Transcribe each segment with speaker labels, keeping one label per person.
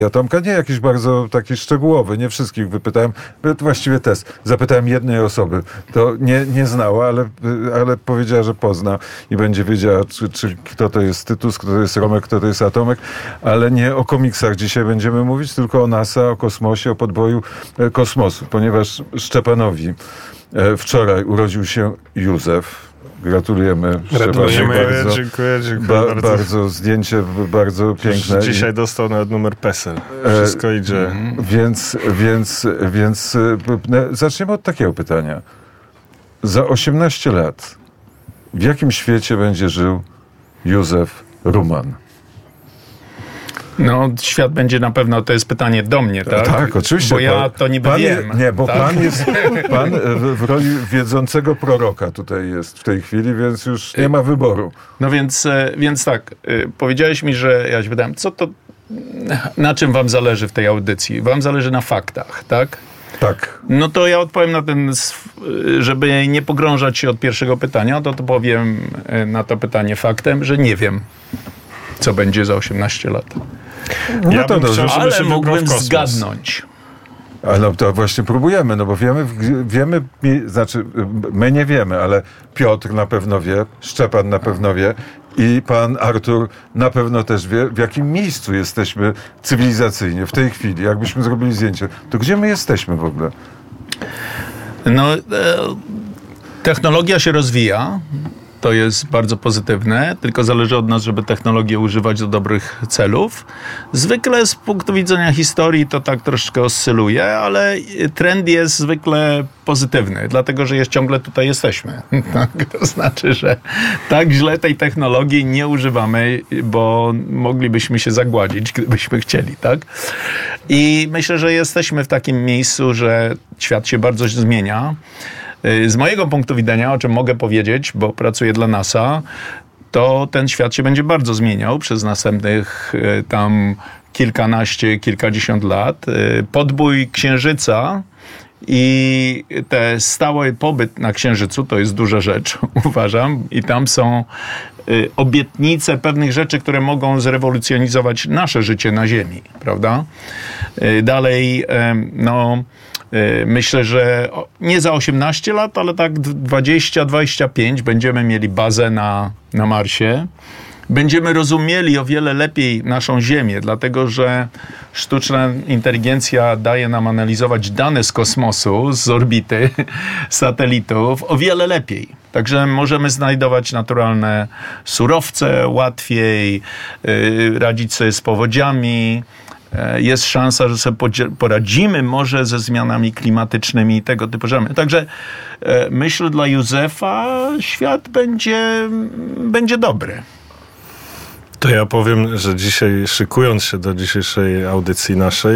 Speaker 1: Tomka, nie jakiś bardzo taki szczegółowy, nie wszystkich wypytałem, właściwie test. Zapytałem jednej osoby, to nie znała, ale powiedziała, że pozna i będzie wiedziała, czy kto to jest Tytus, kto to jest Romek, kto to jest Atomek, ale nie o komiksach dzisiaj będziemy mówić, tylko o NASA, o kosmosie, o podboju kosmosu, ponieważ Szczepanowi wczoraj urodził się Józef. Gratulujemy bardzo.
Speaker 2: Dziękuję bardzo.
Speaker 1: Bardzo zdjęcie, bardzo piękne.
Speaker 2: Dzisiaj dostał nawet numer PESEL. Wszystko idzie.
Speaker 1: Więc zaczniemy od takiego pytania. Za 18 lat w jakim świecie będzie żył Józef Ruman?
Speaker 3: No, świat będzie na pewno, to jest pytanie do mnie, tak?
Speaker 1: Tak, oczywiście.
Speaker 3: Bo ja to niby wiem.
Speaker 1: Nie, bo
Speaker 3: tak?
Speaker 1: pan w roli wiedzącego proroka tutaj jest w tej chwili, więc już nie ma wyboru.
Speaker 3: No więc tak, powiedziałeś mi, że ja się pytałem, na czym wam zależy w tej audycji? Wam zależy na faktach, tak?
Speaker 1: Tak.
Speaker 3: No to ja odpowiem na ten, żeby nie pogrążać się od pierwszego pytania, to powiem na to pytanie faktem, że nie wiem, co będzie za 18 lat.
Speaker 2: Ja to dobrze,
Speaker 3: ale mógłbym zgadnąć.
Speaker 1: Ale to właśnie próbujemy, no bo wiemy, znaczy my nie wiemy, ale Piotr na pewno wie, Szczepan na pewno wie i pan Artur na pewno też wie, w jakim miejscu jesteśmy cywilizacyjnie w tej chwili. Jakbyśmy zrobili zdjęcie, to gdzie my jesteśmy w ogóle?
Speaker 3: No, technologia się rozwija. To jest bardzo pozytywne, tylko zależy od nas, żeby technologię używać do dobrych celów. Zwykle z punktu widzenia historii to tak troszkę oscyluje, ale trend jest zwykle pozytywny, dlatego że ciągle tutaj jesteśmy. To znaczy, że tak źle tej technologii nie używamy, bo moglibyśmy się zagładzić, gdybyśmy chcieli, tak? I myślę, że jesteśmy w takim miejscu, że świat się bardzo zmienia. Z mojego punktu widzenia, o czym mogę powiedzieć, bo pracuję dla NASA, to ten świat się będzie bardzo zmieniał przez następnych tam kilkadziesiąt lat. Podbój Księżyca i ten stały pobyt na Księżycu to jest duża rzecz, uważam. I tam są obietnice pewnych rzeczy, które mogą zrewolucjonizować nasze życie na Ziemi, prawda? Dalej, myślę, że nie za 18 lat, ale tak 20-25 będziemy mieli bazę na Marsie. Będziemy rozumieli o wiele lepiej naszą Ziemię, dlatego że sztuczna inteligencja daje nam analizować dane z kosmosu, z orbity satelitów o wiele lepiej. Także możemy znajdować naturalne surowce łatwiej, radzić sobie z powodziami. Jest szansa, że sobie poradzimy może ze zmianami klimatycznymi i tego typu rzeczy. Także myślę, dla Józefa świat będzie dobry.
Speaker 2: To ja powiem, że dzisiaj, szykując się do dzisiejszej audycji naszej,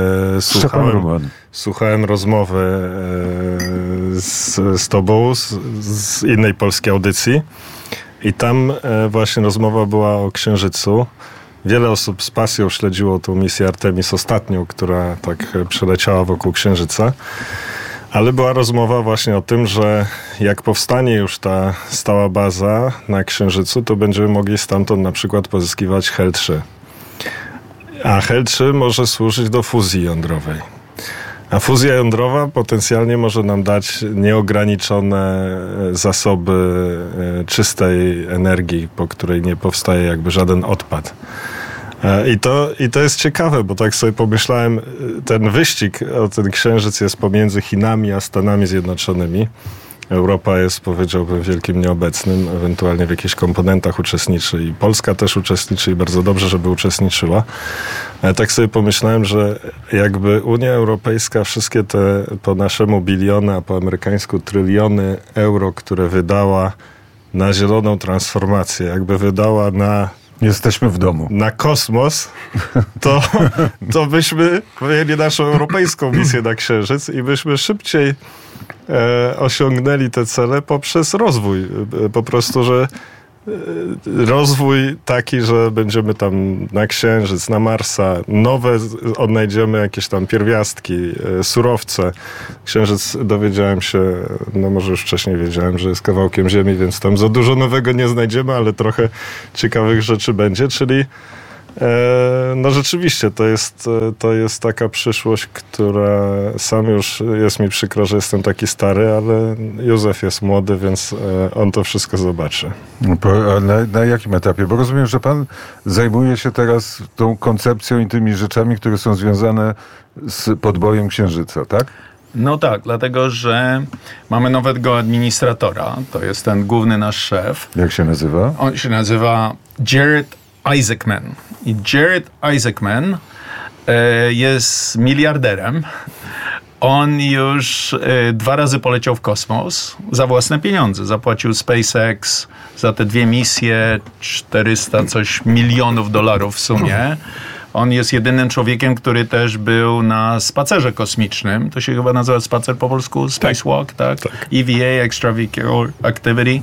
Speaker 2: słuchałem rozmowy z tobą z innej polskiej audycji i tam właśnie rozmowa była o Księżycu. Wiele osób z pasją śledziło tą misję Artemis ostatnią, która tak przeleciała wokół Księżyca. Ale była rozmowa właśnie o tym, że jak powstanie już ta stała baza na Księżycu, to będziemy mogli stamtąd na przykład pozyskiwać Hel-3. A Hel-3 może służyć do fuzji jądrowej. A fuzja jądrowa potencjalnie może nam dać nieograniczone zasoby czystej energii, po której nie powstaje jakby żaden odpad. I to jest ciekawe, bo tak sobie pomyślałem, ten wyścig o ten Księżyc jest pomiędzy Chinami a Stanami Zjednoczonymi. Europa jest, powiedziałbym, wielkim nieobecnym, ewentualnie w jakichś komponentach uczestniczy i Polska też uczestniczy i bardzo dobrze, żeby uczestniczyła. Ale tak sobie pomyślałem, że jakby Unia Europejska wszystkie te po naszemu biliony, a po amerykańsku tryliony euro, które wydała na zieloną transformację, jakby wydała na...
Speaker 1: Jesteśmy w domu.
Speaker 2: Na kosmos, to byśmy mieli naszą europejską misję na Księżyc i byśmy szybciej osiągnęli te cele poprzez rozwój. Po prostu, że rozwój taki, że będziemy tam na Księżyc, na Marsa, nowe odnajdziemy jakieś tam pierwiastki, surowce. Księżyc, dowiedziałem się, no może już wcześniej wiedziałem, że jest kawałkiem Ziemi, więc tam za dużo nowego nie znajdziemy, ale trochę ciekawych rzeczy będzie, czyli No rzeczywiście, to jest taka przyszłość, która sam już jest mi przykro, że jestem taki stary, ale Józef jest młody, więc on to wszystko zobaczy.
Speaker 1: Na jakim etapie? Bo rozumiem, że pan zajmuje się teraz tą koncepcją i tymi rzeczami, które są związane z podbojem Księżyca, tak?
Speaker 3: No tak, dlatego, że mamy nowego administratora, to jest ten główny nasz szef.
Speaker 1: Jak się nazywa?
Speaker 3: On się nazywa Jared Isaacman. I Jared Isaacman jest miliarderem. On już 2 razy poleciał w kosmos za własne pieniądze. Zapłacił SpaceX za te 2 misje 400 coś milionów dolarów w sumie. On jest jedynym człowiekiem, który też był na spacerze kosmicznym. To się chyba nazywa spacer po polsku? Spacewalk, tak? EVA, Extravehicular Activity.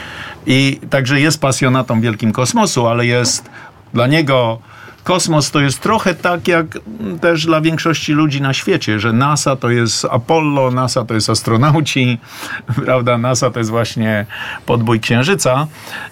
Speaker 3: I także jest pasjonatą wielkim kosmosu, ale jest dla niego kosmos to jest trochę tak jak też dla większości ludzi na świecie, że NASA to jest Apollo, NASA to jest astronauci, prawda? NASA to jest właśnie podbój Księżyca.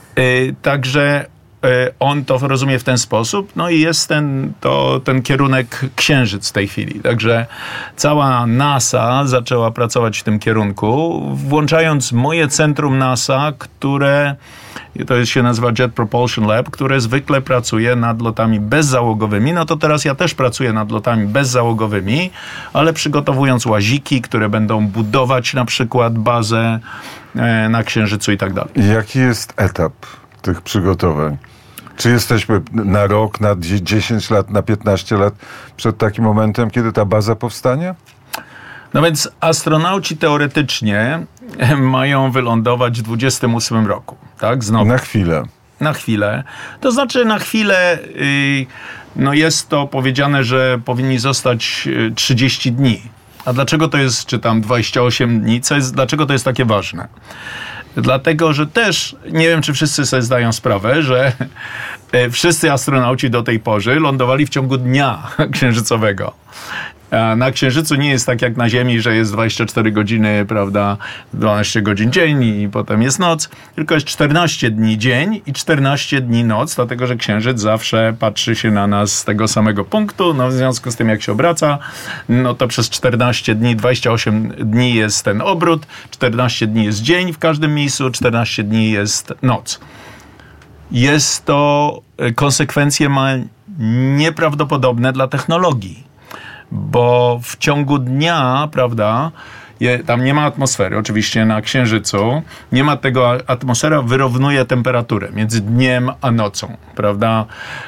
Speaker 3: Także on to rozumie w ten sposób, no i jest ten kierunek Księżyc w tej chwili. Także cała NASA zaczęła pracować w tym kierunku, włączając moje centrum NASA, które to się nazywa Jet Propulsion Lab, które zwykle pracuje nad lotami bezzałogowymi. No to teraz ja też pracuję nad lotami bezzałogowymi, ale przygotowując łaziki, które będą budować na przykład bazę na Księżycu i tak dalej.
Speaker 1: Jaki jest etap tych przygotowań? Czy jesteśmy na rok, na 10 lat, na 15 lat przed takim momentem, kiedy ta baza powstanie?
Speaker 3: No więc astronauci teoretycznie mają wylądować w 28 roku, tak? Znowu.
Speaker 1: Na chwilę.
Speaker 3: Na chwilę. To znaczy na chwilę, no jest to powiedziane, że powinni zostać 30 dni. A dlaczego to jest, czy tam 28 dni? Dlaczego to jest takie ważne? Dlatego, że też, nie wiem, czy wszyscy sobie zdają sprawę, że wszyscy astronauci do tej pory lądowali w ciągu dnia księżycowego. A na Księżycu nie jest tak jak na Ziemi, że jest 24 godziny, prawda, 12 godzin dzień i potem jest noc, tylko jest 14 dni dzień i 14 dni noc, dlatego, że Księżyc zawsze patrzy się na nas z tego samego punktu, no w związku z tym, jak się obraca, no to przez 14 dni, 28 dni jest ten obrót, 14 dni jest dzień w każdym miejscu, 14 dni jest noc. Jest to, konsekwencje ma nieprawdopodobne dla technologii. Bo w ciągu dnia, prawda, tam nie ma atmosfery, oczywiście na Księżycu, nie ma tego, atmosfera wyrównuje temperaturę między dniem a nocą, prawda,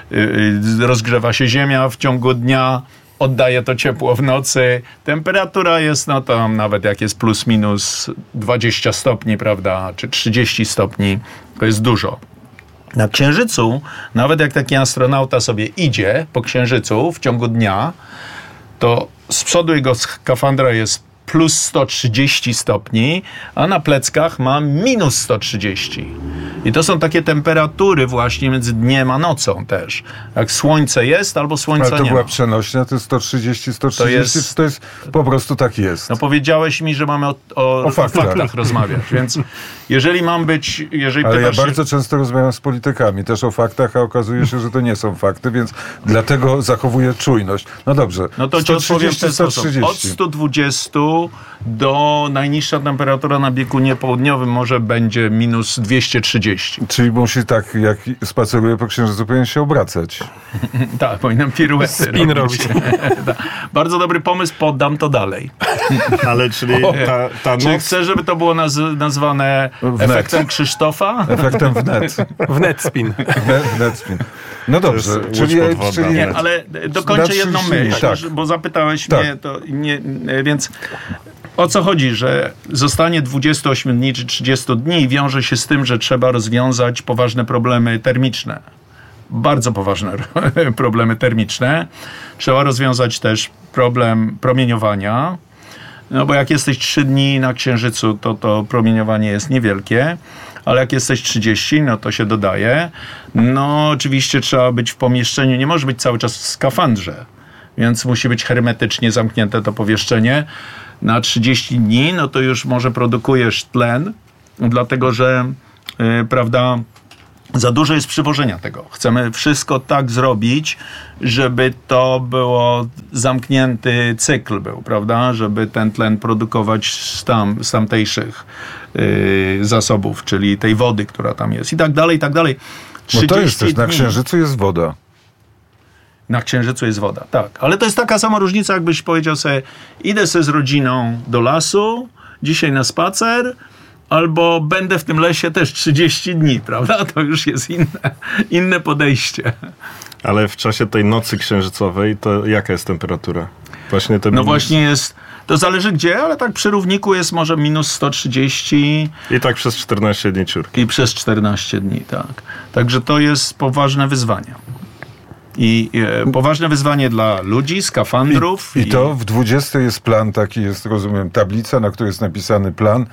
Speaker 3: rozgrzewa się Ziemia w ciągu dnia, oddaje to ciepło w nocy, temperatura jest, no to nawet jak jest plus minus 20 stopni, prawda, czy 30 stopni, to jest dużo. Na Księżycu, nawet jak taki astronauta sobie idzie po Księżycu w ciągu dnia, to z przodu jego skafandra jest plus 130 stopni, a na pleckach ma minus 130. I to są takie temperatury właśnie między dniem a nocą też. Jak słońce jest, albo słońca nie ma.
Speaker 1: Ale to była przenośnia, to jest 130, 130, to jest po prostu tak jest.
Speaker 3: No powiedziałeś mi, że mamy o faktach rozmawiać, więc jeżeli mam być...
Speaker 1: Ale ja bardzo często rozmawiam z politykami też o faktach, a okazuje się, że to nie są fakty, więc dlatego zachowuję czujność. No dobrze,
Speaker 3: no to 130, 130. Od 120 do najniższa temperatura na biegunie południowym może będzie minus 230.
Speaker 1: Czyli musi tak, jak spaceruje po Księżycu, powinien się obracać.
Speaker 3: Tak, powinienem piruety
Speaker 2: spin robić.
Speaker 3: Bardzo dobry pomysł, poddam to dalej.
Speaker 2: Ale czyli ta noc...
Speaker 3: Czy chcesz, żeby to było nazwane efektem Krzysztofa?
Speaker 1: Efektem wnet.
Speaker 2: Wnet spin.
Speaker 1: Wnet spin. No dobrze, czyli
Speaker 3: nie, ale dokończę jedną myśl,
Speaker 1: tak.
Speaker 3: Bo zapytałeś mnie, to nie, więc o co chodzi, że zostanie 28 dni czy 30 dni wiąże się z tym, że trzeba rozwiązać poważne problemy termiczne. Bardzo poważne problemy termiczne. Trzeba rozwiązać też problem promieniowania, no bo jak jesteś 3 dni na Księżycu, to promieniowanie jest niewielkie, ale jak jesteś 30, no to się dodaje. No oczywiście trzeba być w pomieszczeniu, nie może być cały czas w skafandrze, więc musi być hermetycznie zamknięte to pomieszczenie. Na 30 dni, no to już może produkujesz tlen, dlatego że, prawda, Za dużo jest przywożenia tego. Chcemy wszystko tak zrobić, żeby to było zamknięty cykl był, prawda? Żeby ten tlen produkować z tamtejszych zasobów, czyli tej wody, która tam jest i tak dalej, i tak dalej.
Speaker 1: Bo to jest też, na Księżycu jest woda.
Speaker 3: Na Księżycu jest woda, tak. Ale to jest taka sama różnica, jakbyś powiedział sobie, idę sobie z rodziną do lasu, dzisiaj na spacer, albo będę w tym lesie też 30 dni, prawda? To już jest inne podejście.
Speaker 2: Ale w czasie tej nocy księżycowej, to jaka jest temperatura? Właśnie
Speaker 3: właśnie jest, to zależy gdzie, ale tak przy równiku jest może minus 130.
Speaker 2: I tak przez 14 dni ciurki.
Speaker 3: I przez 14 dni, tak. Także to jest poważne wyzwanie. I poważne wyzwanie dla ludzi, skafandrów.
Speaker 1: I to w 20 jest plan taki, jest, rozumiem, tablica, na której jest napisany plan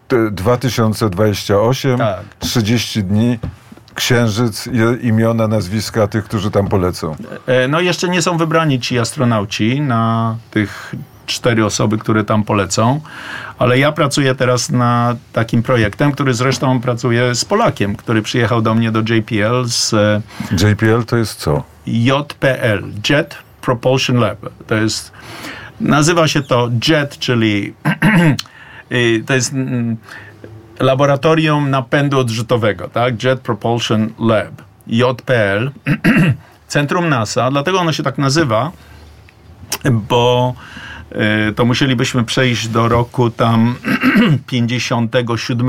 Speaker 1: 2028, tak. 30 dni, Księżyc, imiona, nazwiska tych, którzy tam polecą.
Speaker 3: No jeszcze nie są wybrani ci astronauci na tych 4 osoby, które tam polecą, ale ja pracuję teraz nad takim projektem, który zresztą pracuje z Polakiem, który przyjechał do mnie do JPL z...
Speaker 1: JPL to jest co?
Speaker 3: JPL, Jet Propulsion Lab. To jest, nazywa się to JET, czyli to jest laboratorium napędu odrzutowego, tak? Jet Propulsion Lab, JPL, centrum NASA, dlatego ono się tak nazywa, bo to musielibyśmy przejść do roku tam 57.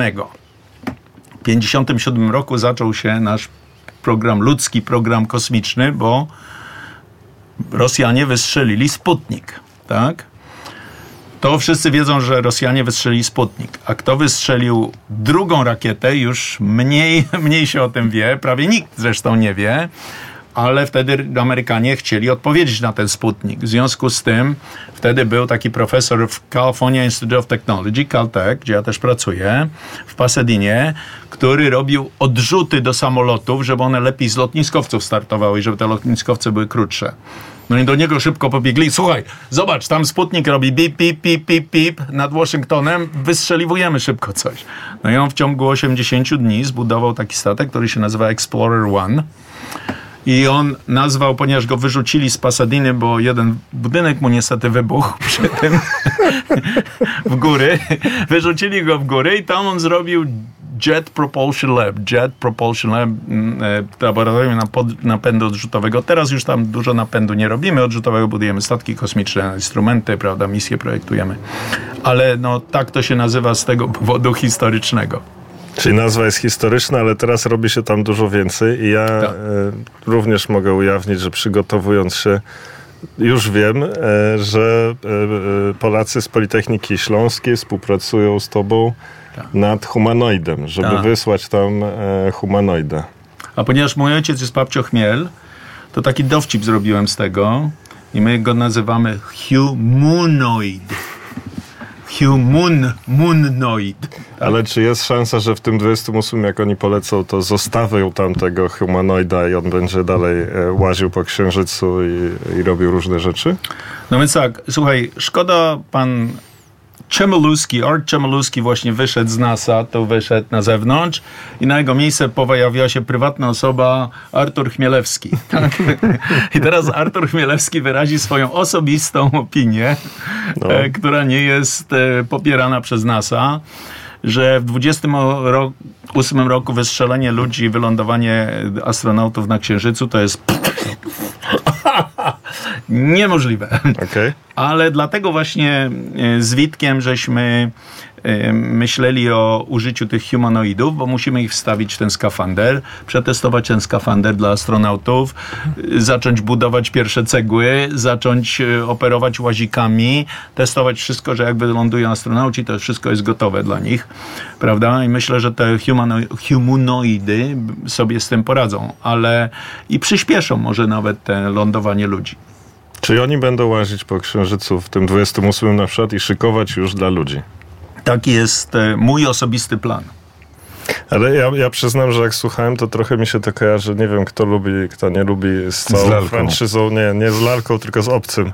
Speaker 3: W 57 roku zaczął się nasz program, ludzki program kosmiczny, bo Rosjanie wystrzelili Sputnik, tak? To wszyscy wiedzą, że Rosjanie wystrzelili Sputnik. A kto wystrzelił drugą rakietę, już mniej się o tym wie, prawie nikt zresztą nie wie, ale wtedy Amerykanie chcieli odpowiedzieć na ten Sputnik. W związku z tym wtedy był taki profesor w California Institute of Technology, Caltech, gdzie ja też pracuję, w Pasadeenie, który robił odrzuty do samolotów, żeby one lepiej z lotniskowców startowały i żeby te lotniskowce były krótsze. No i do niego szybko pobiegli. Słuchaj, zobacz, tam Sputnik robi bip, bip, bip, bip, bip nad Waszyngtonem, wystrzeliwujemy szybko coś. No i on w ciągu 80 dni zbudował taki statek, który się nazywa Explorer One. I on nazwał, ponieważ go wyrzucili z Pasadeny, bo jeden budynek mu niestety wybuchł przy tym w góry. Wyrzucili go w góry i tam on zrobił Jet Propulsion Lab, laboratorium napędu odrzutowego. Teraz już tam dużo napędu nie robimy odrzutowego, budujemy statki kosmiczne, instrumenty, prawda, misje projektujemy. Ale no tak to się nazywa z tego powodu historycznego.
Speaker 2: Czyli nazwa jest historyczna, ale teraz robi się tam dużo więcej i ja również mogę ujawnić, że przygotowując się już wiem, że Polacy z Politechniki Śląskiej współpracują z tobą nad humanoidem, żeby wysłać tam humanoida.
Speaker 3: A ponieważ mój ojciec jest Babcio Chmiel, to taki dowcip zrobiłem z tego i my go nazywamy humanoid. Humanoid.
Speaker 2: Ale czy jest szansa, że w tym 28, jak oni polecą, to zostawią tam tego humanoida i on będzie dalej łaził po Księżycu i robił różne rzeczy?
Speaker 3: No więc tak, słuchaj, szkoda, pan Art Chmielewski właśnie wyszedł z NASA, to wyszedł na zewnątrz i na jego miejsce pojawiła się prywatna osoba Artur Chmielewski. Tak? I teraz Artur Chmielewski wyrazi swoją osobistą opinię, która nie jest popierana przez NASA, że w 28 roku wystrzelenie ludzi i wylądowanie astronautów na Księżycu to jest niemożliwe.
Speaker 2: Okay.
Speaker 3: Ale dlatego właśnie z Witkiem żeśmy myśleli o użyciu tych humanoidów, bo musimy ich wstawić w ten skafander, przetestować ten skafander dla astronautów, zacząć budować pierwsze cegły, zacząć operować łazikami, testować wszystko, że jak wylądują astronauci, to wszystko jest gotowe dla nich, prawda? I myślę, że te humanoidy sobie z tym poradzą, ale i przyspieszą może nawet te lądowanie ludzi.
Speaker 2: Czyli oni będą łazić po Księżycu w tym 28 na przykład i szykować już dla ludzi?
Speaker 3: Taki jest mój osobisty plan.
Speaker 2: Ale ja przyznam, że jak słuchałem, to trochę mi się to kojarzy, nie wiem kto lubi, kto nie lubi, z całą franczyzą, nie z lalką, tylko z obcym.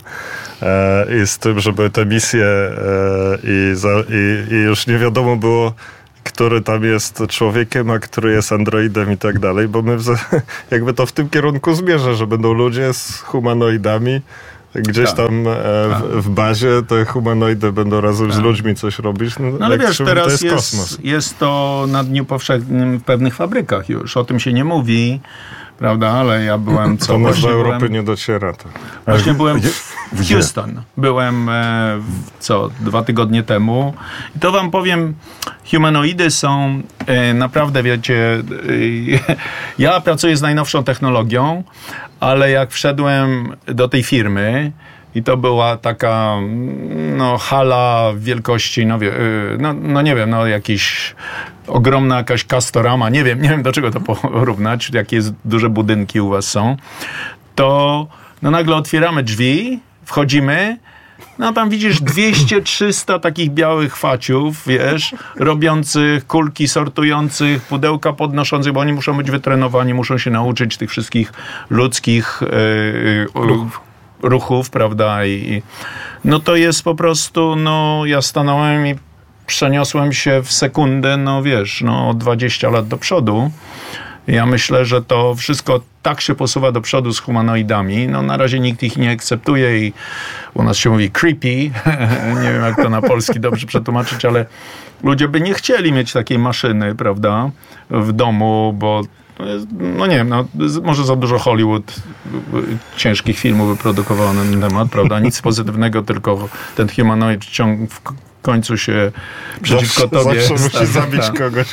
Speaker 2: I z tym, żeby te misje i już nie wiadomo było, który tam jest człowiekiem, a który jest androidem i tak dalej, bo my jakby to w tym kierunku zmierza, że będą ludzie z humanoidami. Gdzieś tam w bazie te humanoidy będą razem z ludźmi coś robić.
Speaker 3: No ale wiesz, teraz
Speaker 2: to jest kosmos.
Speaker 3: Jest to na dniu powszechnym w pewnych fabrykach już. O tym się nie mówi, prawda? Ale ja byłem...
Speaker 2: To nas do Europy nie dociera. To.
Speaker 3: Właśnie byłem w Houston. Byłem 2 tygodnie temu. I to wam powiem, humanoidy są naprawdę, wiecie... Ja pracuję z najnowszą technologią, ale jak wszedłem do tej firmy i to była taka hala wielkości, nie wiem, jakiś ogromna jakaś Castorama, nie wiem do czego to porównać, jakie duże budynki u was są, to nagle otwieramy drzwi, wchodzimy, tam widzisz 200-300 takich białych faciów, wiesz, robiących kulki, sortujących, pudełka podnoszących, bo oni muszą być wytrenowani, muszą się nauczyć tych wszystkich ludzkich ruchów, prawda? I to jest po prostu, ja stanąłem i przeniosłem się w sekundę, o 20 lat do przodu. Ja myślę, że to wszystko tak się posuwa do przodu z humanoidami. Na razie nikt ich nie akceptuje i u nas się mówi creepy. Nie wiem, jak to na polski dobrze przetłumaczyć, ale ludzie by nie chcieli mieć takiej maszyny, prawda, w domu, bo nie wiem, może za dużo Hollywood ciężkich filmów wyprodukowało na ten temat, prawda? Nic pozytywnego, tylko ten humanoid w końcu się przeciwko tobie...
Speaker 2: Zawsze musi zabić kogoś.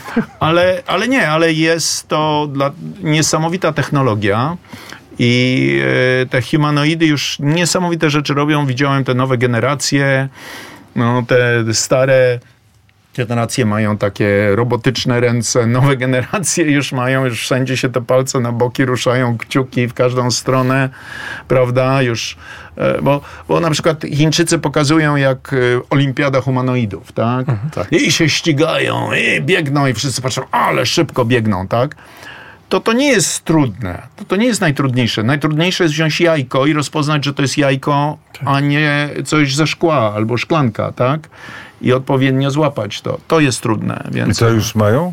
Speaker 3: Ale jest to niesamowita technologia i te humanoidy już niesamowite rzeczy robią. Widziałem te nowe generacje, te stare generacje mają takie robotyczne ręce, nowe generacje już wszędzie się te palce na boki ruszają, kciuki w każdą stronę, prawda, już, bo na przykład Chińczycy pokazują jak olimpiada humanoidów, tak? Tak. I się ścigają, i biegną i wszyscy patrzą, ale szybko biegną, tak? To nie jest trudne. To nie jest najtrudniejsze. Najtrudniejsze jest wziąć jajko i rozpoznać, że to jest jajko, a nie coś ze szkła albo szklanka, tak? I odpowiednio złapać to. To jest trudne. Więc...
Speaker 1: I co już mają?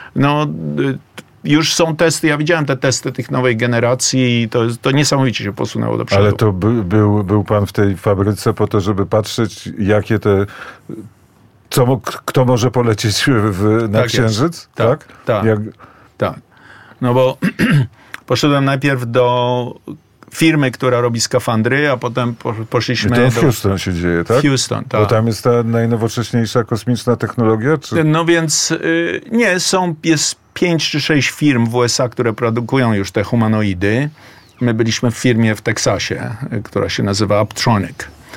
Speaker 3: Już są testy. Ja widziałem te testy tych nowej generacji i to niesamowicie się posunęło do przodu.
Speaker 1: Ale to był pan w tej fabryce po to, żeby patrzeć, jakie te... Kto może polecieć na Księżyc?
Speaker 3: Tak. Tak. Bo poszedłem najpierw do firmy, która robi skafandry, a potem poszliśmy
Speaker 1: to w Houston się dzieje, tak?
Speaker 3: W Houston, tak.
Speaker 1: Bo tam jest ta najnowocześniejsza kosmiczna technologia? Czy...
Speaker 3: Więc nie, jest 5 czy 6 firm w USA, które produkują już te humanoidy. My byliśmy w firmie w Teksasie, która się nazywa Apptronic.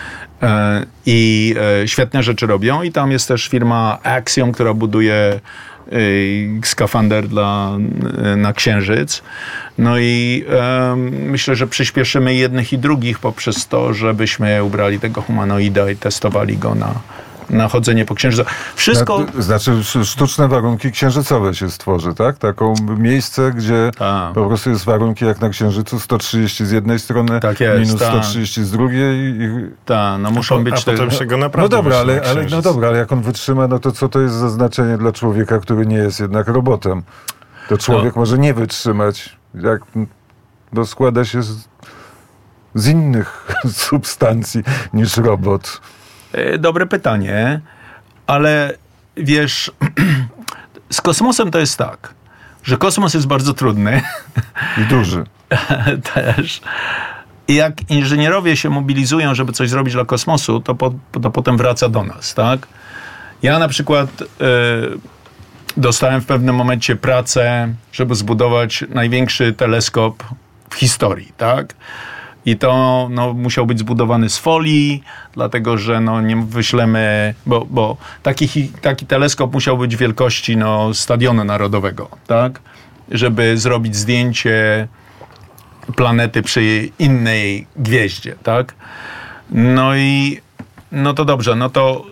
Speaker 3: I świetne rzeczy robią. I tam jest też firma Axiom, która buduje skafander na Księżyc. I myślę, że przyspieszymy jednych i drugich poprzez to, żebyśmy ubrali tego humanoida i testowali go na chodzenie po Księżycu. Wszystko...
Speaker 1: Znaczy sztuczne warunki księżycowe się stworzy, tak? Taką miejsce, gdzie po prostu jest warunki jak na Księżycu, 130 z jednej strony, tak jest, minus 130 z drugiej.
Speaker 3: Muszą być...
Speaker 2: potem się go naprawdę
Speaker 1: ale jak on wytrzyma, to co to jest za znaczenie dla człowieka, który nie jest jednak robotem? To człowiek może nie wytrzymać, bo składa się z innych substancji niż robot.
Speaker 3: Dobre pytanie, ale wiesz, z kosmosem to jest tak, że kosmos jest bardzo trudny.
Speaker 1: I duży.
Speaker 3: Też. I jak inżynierowie się mobilizują, żeby coś zrobić dla kosmosu, to potem wraca do nas, tak? Ja na przykład dostałem w pewnym momencie pracę, żeby zbudować największy teleskop w historii, tak? I to musiał być zbudowany z folii, dlatego że nie wyślemy, bo taki teleskop musiał być wielkości Stadionu Narodowego, tak? Żeby zrobić zdjęcie planety przy innej gwieździe, tak? To dobrze, to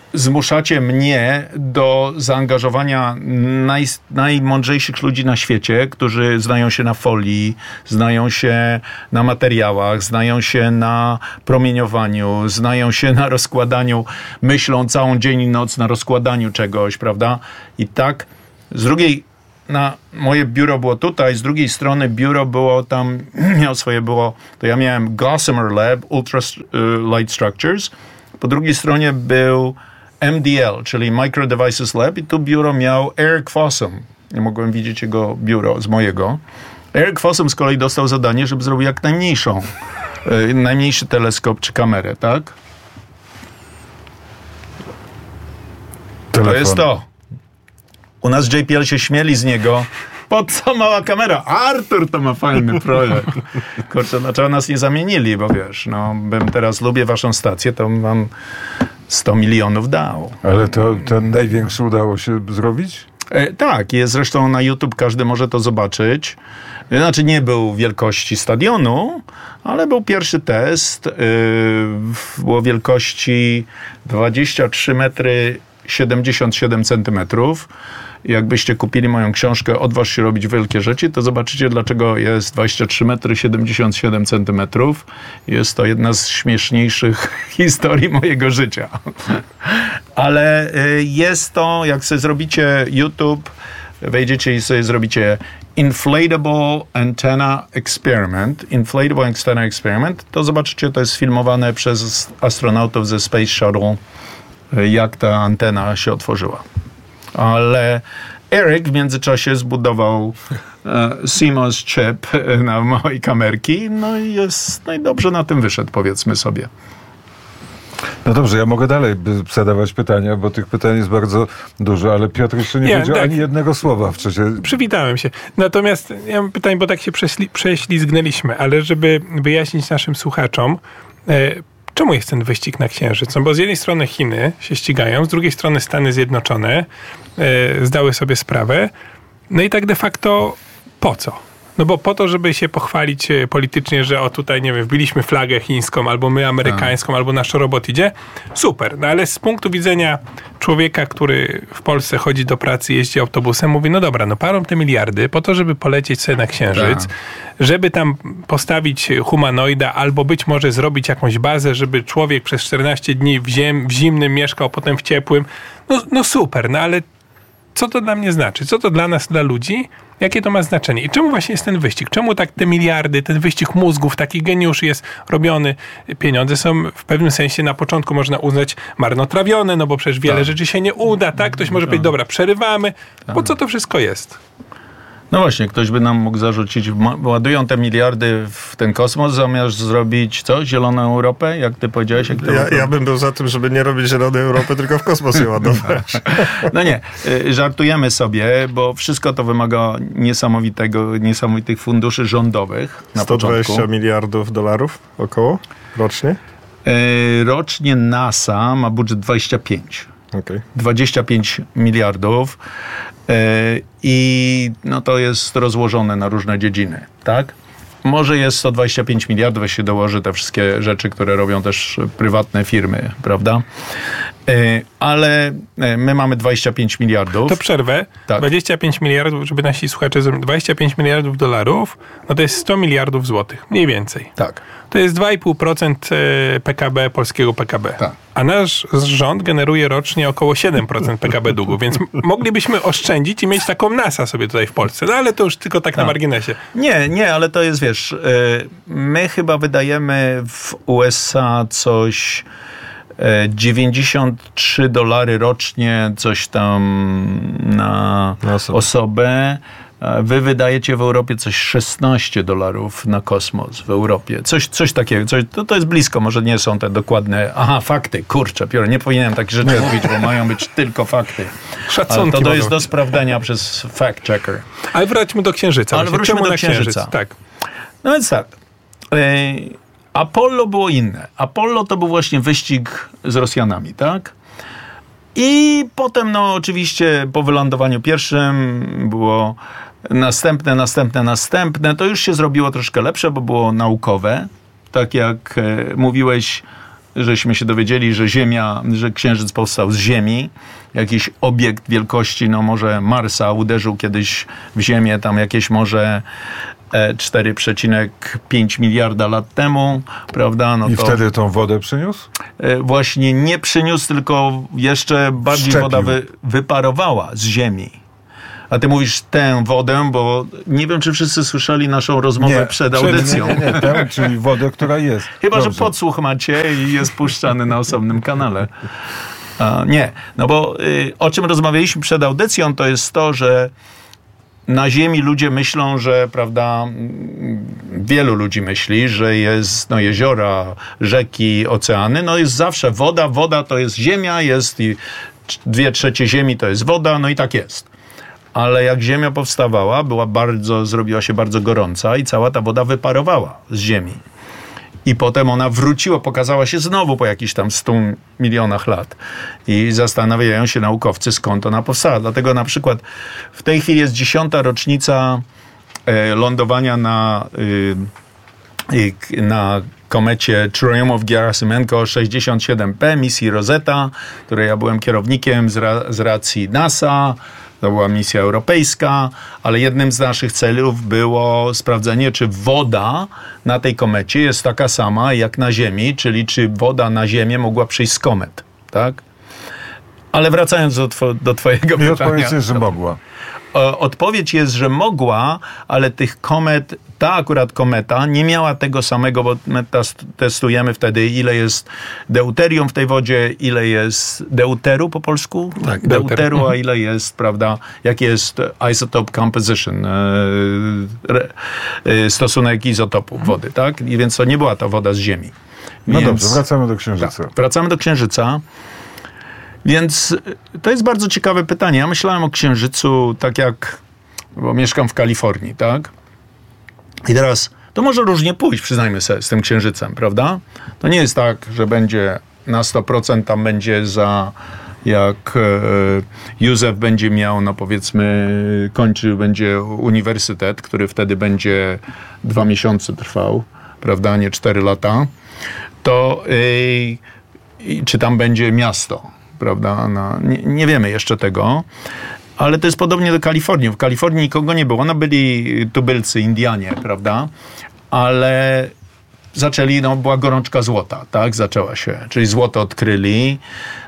Speaker 3: zmuszacie mnie do zaangażowania najmądrzejszych ludzi na świecie, którzy znają się na folii, znają się na materiałach, znają się na promieniowaniu, znają się na rozkładaniu, myślą całą dzień i noc na rozkładaniu czegoś, prawda? I tak, z drugiej, moje biuro było tutaj, z drugiej strony biuro było tam, to ja miałem Gossamer Lab, Ultra Light Structures, po drugiej stronie był MDL, czyli Micro Devices Lab, i tu biuro miał Eric Fossum. Nie mogłem widzieć jego biuro z mojego. Eric Fossum z kolei dostał zadanie, żeby zrobił jak najmniejszy teleskop czy kamerę, tak?
Speaker 1: Telefon.
Speaker 3: To jest to. U nas JPL się śmieli z niego. Po co mała kamera? Artur to ma fajny projekt. Kurczę, dlaczego nas nie zamienili, bo wiesz, bym teraz lubię waszą stację, to wam 100 milionów dał.
Speaker 1: Ale to ten największy udało się zrobić?
Speaker 3: Tak, jest zresztą na YouTube, każdy może to zobaczyć. Znaczy nie był wielkości stadionu, ale był pierwszy test. Było wielkości 23 metry 77 centymetrów. Jakbyście kupili moją książkę Odważ się robić wielkie rzeczy, to zobaczycie, dlaczego jest 23 metry 77 centymetrów. Jest to jedna z śmieszniejszych historii mojego życia. Ale jest to, jak sobie zrobicie YouTube, wejdziecie i sobie zrobicie Inflatable Antenna Experiment, to zobaczycie, to jest filmowane przez astronautów ze Space Shuttle, jak ta antena się otworzyła. Ale Eric w międzyczasie zbudował CMOS chip na mojej kamerki, no i dobrze na tym wyszedł, powiedzmy sobie.
Speaker 1: No dobrze, ja mogę dalej zadawać pytania, bo tych pytań jest bardzo dużo, ale Piotr jeszcze nie powiedział ani jednego słowa w czasie.
Speaker 4: Przywitałem się. Natomiast ja mam pytanie, bo tak się prześlizgnęliśmy, ale żeby wyjaśnić naszym słuchaczom, czemu jest ten wyścig na Księżyc? No bo z jednej strony Chiny się ścigają, z drugiej strony Stany Zjednoczone zdały sobie sprawę. No i tak de facto po co? No bo po to, żeby się pochwalić politycznie, że tutaj, nie wiem, wbiliśmy flagę chińską, albo my amerykańską, albo nasz robot idzie. Super. No ale z punktu widzenia człowieka, który w Polsce chodzi do pracy, jeździ autobusem, mówi, no dobra, palą te miliardy po to, żeby polecieć sobie na Księżyc, żeby tam postawić humanoida, albo być może zrobić jakąś bazę, żeby człowiek przez 14 dni w zimnym mieszkał, potem w ciepłym. No super, no ale co to dla mnie znaczy? Co to dla nas, dla ludzi? Jakie to ma znaczenie? I czemu właśnie jest ten wyścig? Czemu tak te miliardy, ten wyścig mózgów, taki geniusz jest robiony? Pieniądze są w pewnym sensie na początku można uznać marnotrawione, no bo przecież wiele rzeczy się nie uda, tak? Ktoś może powiedzieć, dobra, przerywamy. Po co to wszystko jest?
Speaker 3: No właśnie, ktoś by nam mógł zarzucić, ładują te miliardy w ten kosmos, zamiast zrobić co? Zieloną Europę? Jak ty powiedziałeś?
Speaker 2: Ja bym był za tym, żeby nie robić Zielonej Europy, tylko w kosmos je ładować.
Speaker 3: No nie, żartujemy sobie, bo wszystko to wymaga niesamowitych funduszy rządowych.
Speaker 2: 120 miliardów dolarów około rocznie?
Speaker 3: Rocznie NASA ma budżet 25.
Speaker 2: Okay.
Speaker 3: 25 miliardów i no to jest rozłożone na różne dziedziny, tak? Może jest 125 miliardów, jeśli się dołoży te wszystkie rzeczy, które robią też prywatne firmy, prawda? Ale my mamy 25 miliardów.
Speaker 4: To przerwę. Tak. 25 miliardów, żeby nasi słuchacze zrobili, 25 miliardów dolarów, no to jest 100 miliardów złotych, mniej więcej.
Speaker 3: Tak.
Speaker 4: To jest 2,5% PKB, polskiego PKB.
Speaker 3: Tak.
Speaker 4: A nasz rząd generuje rocznie około 7% PKB długu, więc moglibyśmy oszczędzić i mieć taką NASA sobie tutaj w Polsce. No ale to już tylko tak na marginesie.
Speaker 3: Nie, ale to jest, wiesz, my chyba wydajemy w USA coś $93 rocznie, coś tam na osobę. Wy wydajecie w Europie coś $16 na kosmos w Europie. Coś takiego. To jest blisko, może nie są te dokładne... fakty. Kurczę, Piotr, nie powinienem takich rzeczy mówić, bo mają być tylko fakty.
Speaker 4: Szacunki.
Speaker 3: Ale to jest do sprawdzenia przez fact checker.
Speaker 4: Ale wróćmy do Księżyca.
Speaker 3: Ale wróćmy do Księżyca.
Speaker 4: Tak.
Speaker 3: No więc tak. Apollo było inne. Apollo to był właśnie wyścig z Rosjanami, tak? I potem, no oczywiście po wylądowaniu pierwszym było następne. To już się zrobiło troszkę lepsze, bo było naukowe. Tak jak mówiłeś, żeśmy się dowiedzieli, że Księżyc powstał z Ziemi, jakiś obiekt wielkości, no może Marsa uderzył kiedyś w Ziemię, tam jakieś może 4,5 miliarda lat temu, prawda? No
Speaker 1: I
Speaker 3: to
Speaker 1: wtedy tą wodę przyniósł?
Speaker 3: właśnie nie przyniósł, tylko jeszcze bardziej
Speaker 1: Szczepił.
Speaker 3: woda wyparowała z Ziemi. A ty mówisz tę wodę, bo nie wiem, czy wszyscy słyszeli naszą rozmowę przed audycją.
Speaker 1: Nie, tę, czyli wodę, która jest.
Speaker 3: Chyba,
Speaker 1: Dobrze.
Speaker 3: że podsłuch macie i jest puszczany na osobnym kanale. Nie, no bo o czym rozmawialiśmy przed audycją, to jest to, że na Ziemi ludzie myślą, że, prawda, wielu ludzi myśli, że jest jeziora, rzeki, oceany, no jest zawsze woda to jest ziemia, jest i 2/3 ziemi to jest woda, no i tak jest. Ale jak Ziemia powstawała, zrobiła się bardzo gorąca i cała ta woda wyparowała z Ziemi. I potem ona wróciła, pokazała się znowu po jakichś tam 100 milionach lat. I zastanawiają się naukowcy, skąd ona powstała. Dlatego na przykład w tej chwili jest 10. rocznica lądowania na komecie Churyumov-Gerasimenko 67P, misji Rosetta, której ja byłem kierownikiem z racji NASA. To była misja europejska, ale jednym z naszych celów było sprawdzenie, czy woda na tej komecie jest taka sama jak na Ziemi, czyli czy woda na Ziemię mogła przyjść z komet, tak? Ale wracając do twojego pytania.
Speaker 1: I odpowiedź jest, że mogła.
Speaker 3: Odpowiedź jest, że mogła, ale tych komet, ta akurat kometa nie miała tego samego, bo my testujemy wtedy, ile jest deuterium w tej wodzie, ile jest deuteru po polsku?
Speaker 4: Tak,
Speaker 3: deuteru, a ile jest, prawda, jaki jest isotope composition, stosunek izotopów wody, tak? I więc to nie była ta woda z Ziemi.
Speaker 1: No dobrze, wracamy do Księżyca.
Speaker 3: Tak, wracamy do Księżyca. Więc to jest bardzo ciekawe pytanie. Ja myślałem o Księżycu tak jak, bo mieszkam w Kalifornii, tak? I teraz to może różnie pójść, przyznajmy sobie, z tym Księżycem, prawda? To nie jest tak, że będzie na 100% tam będzie jak Józef będzie miał, no powiedzmy, będzie uniwersytet, który wtedy będzie 2 miesiące trwał, prawda, nie 4 lata, to czy tam będzie miasto, prawda? No, nie wiemy jeszcze tego, ale to jest podobnie do Kalifornii. W Kalifornii nikogo nie było. Byli tubylcy, Indianie, prawda? Ale zaczęli, była gorączka złota, tak? Zaczęła się. Czyli złoto odkryli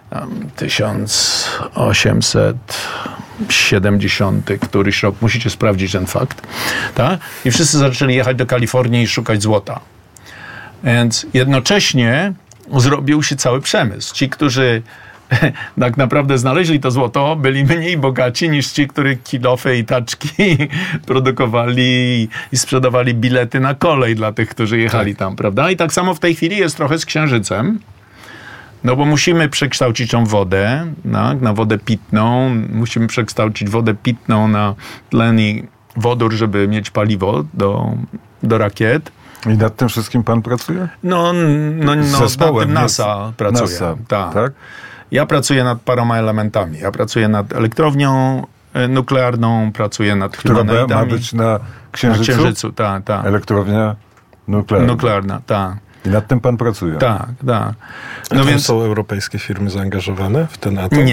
Speaker 3: 1870 któryś rok. Musicie sprawdzić ten fakt, tak? I wszyscy zaczęli jechać do Kalifornii i szukać złota. Więc jednocześnie zrobił się cały przemysł. Ci, którzy tak naprawdę znaleźli to złoto, byli mniej bogaci niż ci, którzy kilofy i taczki produkowali i sprzedawali bilety na kolej dla tych, którzy jechali tam, prawda? I tak samo w tej chwili jest trochę z Księżycem, bo musimy przekształcić tą wodę na wodę pitną, musimy przekształcić wodę pitną na tlen i wodór, żeby mieć paliwo do rakiet.
Speaker 1: I nad tym wszystkim pan pracuje?
Speaker 3: Nad tym NASA pracuje.
Speaker 1: Tak?
Speaker 3: Ja pracuję nad paroma elementami. Ja pracuję nad elektrownią nuklearną, pracuję nad
Speaker 1: Która ma być na Księżycu?
Speaker 3: Na Księżycu, tak.
Speaker 1: Elektrownia nuklearna.
Speaker 3: Nuklearna, tak.
Speaker 1: I nad tym pan pracuje?
Speaker 3: Tak.
Speaker 2: No więc są europejskie firmy zaangażowane w ten atom?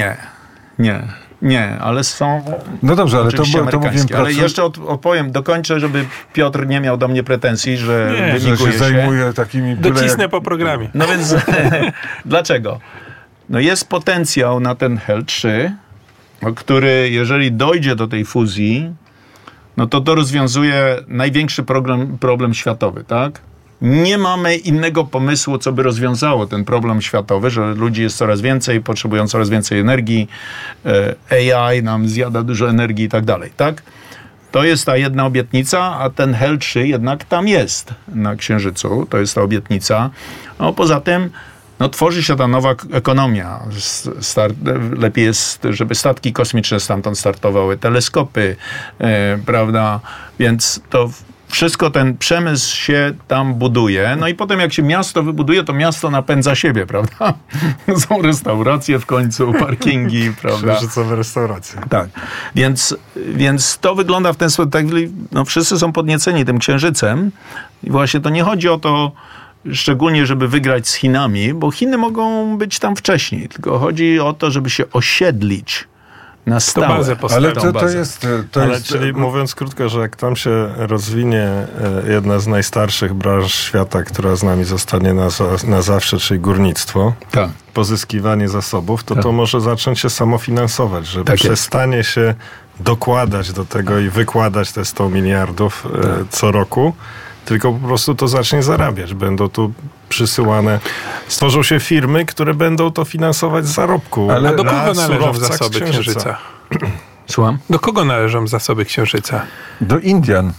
Speaker 3: Nie, ale są.
Speaker 1: No dobrze, ale to mówiłem.
Speaker 3: Ale jeszcze dokończę, żeby Piotr nie miał do mnie pretensji, że wymiguje
Speaker 1: się zajmuje takimi.
Speaker 4: Docisnę po programie.
Speaker 3: No więc dlaczego? Jest potencjał na ten HEL-3, który, jeżeli dojdzie do tej fuzji, to rozwiązuje największy problem światowy, tak? Nie mamy innego pomysłu, co by rozwiązało ten problem światowy, że ludzi jest coraz więcej, potrzebują coraz więcej energii, AI nam zjada dużo energii i tak dalej, tak? To jest ta jedna obietnica, a ten HEL-3 jednak tam jest na Księżycu, to jest ta obietnica. Poza tym tworzy się ta nowa ekonomia. Lepiej jest, żeby statki kosmiczne stamtąd startowały, teleskopy, prawda? Więc to wszystko, ten przemysł się tam buduje. I potem jak się miasto wybuduje, to miasto napędza siebie, prawda? Są restauracje w końcu, parkingi, prawda?
Speaker 2: Księżycowe restauracje.
Speaker 3: Tak. Więc to wygląda w ten sposób, wszyscy są podnieceni tym Księżycem i właśnie to nie chodzi o to, szczególnie żeby wygrać z Chinami, bo Chiny mogą być tam wcześniej, tylko chodzi o to, żeby się osiedlić na stałe.
Speaker 4: To bazę
Speaker 1: Ale to jest...
Speaker 2: Czyli mówiąc krótko, że jak tam się rozwinie jedna z najstarszych branż świata, która z nami zostanie na zawsze, czyli górnictwo,
Speaker 3: tak.
Speaker 2: pozyskiwanie zasobów, to może zacząć się samofinansować, że przestanie się dokładać do tego i wykładać te 100 miliardów co roku, tylko po prostu to zacznie zarabiać. Będą tu przysyłane, stworzą się firmy, które będą to finansować z zarobku.
Speaker 4: Ale do kogo należą zasoby Księżyca?
Speaker 3: Słucham?
Speaker 4: Do kogo należą zasoby Księżyca?
Speaker 1: Do Indian.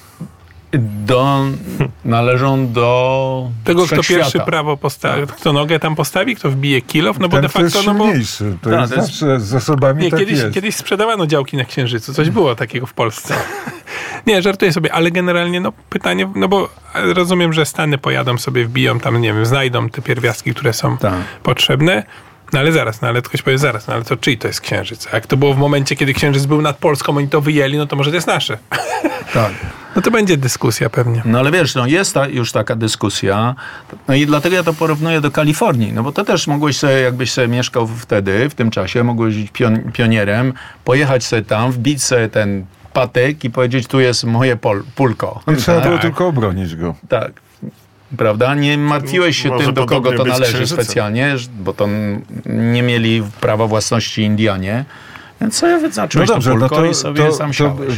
Speaker 3: Należą do
Speaker 4: tego, kto pierwszy
Speaker 3: świata.
Speaker 4: prawo postawi, kto nogę tam postawi, kto wbije kilof, no bo
Speaker 1: Ten,
Speaker 4: de facto...
Speaker 1: jest silniejszy. To jest zawsze z zasobami
Speaker 4: nie,
Speaker 1: tak
Speaker 4: kiedyś sprzedawano działki na Księżycu. Coś było takiego w Polsce. Nie, żartuję sobie, ale generalnie pytanie, bo rozumiem, że Stany pojadą sobie, wbiją tam, nie wiem, znajdą te pierwiastki, które są potrzebne. No ale zaraz, ale ktoś powie zaraz, ale to czyj to jest Księżyc? A jak to było w momencie, kiedy Księżyc był nad Polską, oni to wyjęli, no to może to jest nasze.
Speaker 3: Tak.
Speaker 4: No to będzie dyskusja pewnie.
Speaker 3: No ale wiesz, jest już taka dyskusja. No i dlatego ja to porównuję do Kalifornii. No bo to też mogłeś sobie, jakbyś sobie mieszkał wtedy, w tym czasie, mogłeś być pionierem, pojechać sobie tam, wbić sobie ten patyk i powiedzieć, tu jest moje pulko.
Speaker 1: I trzeba było tylko obronić go.
Speaker 3: Tak. Prawda? Nie martwiłeś się tym, do kogo to należy specjalnie, bo to nie mieli prawa własności Indianie. Więc sobie wyznaczyłeś to pulko i sobie sam siałeś.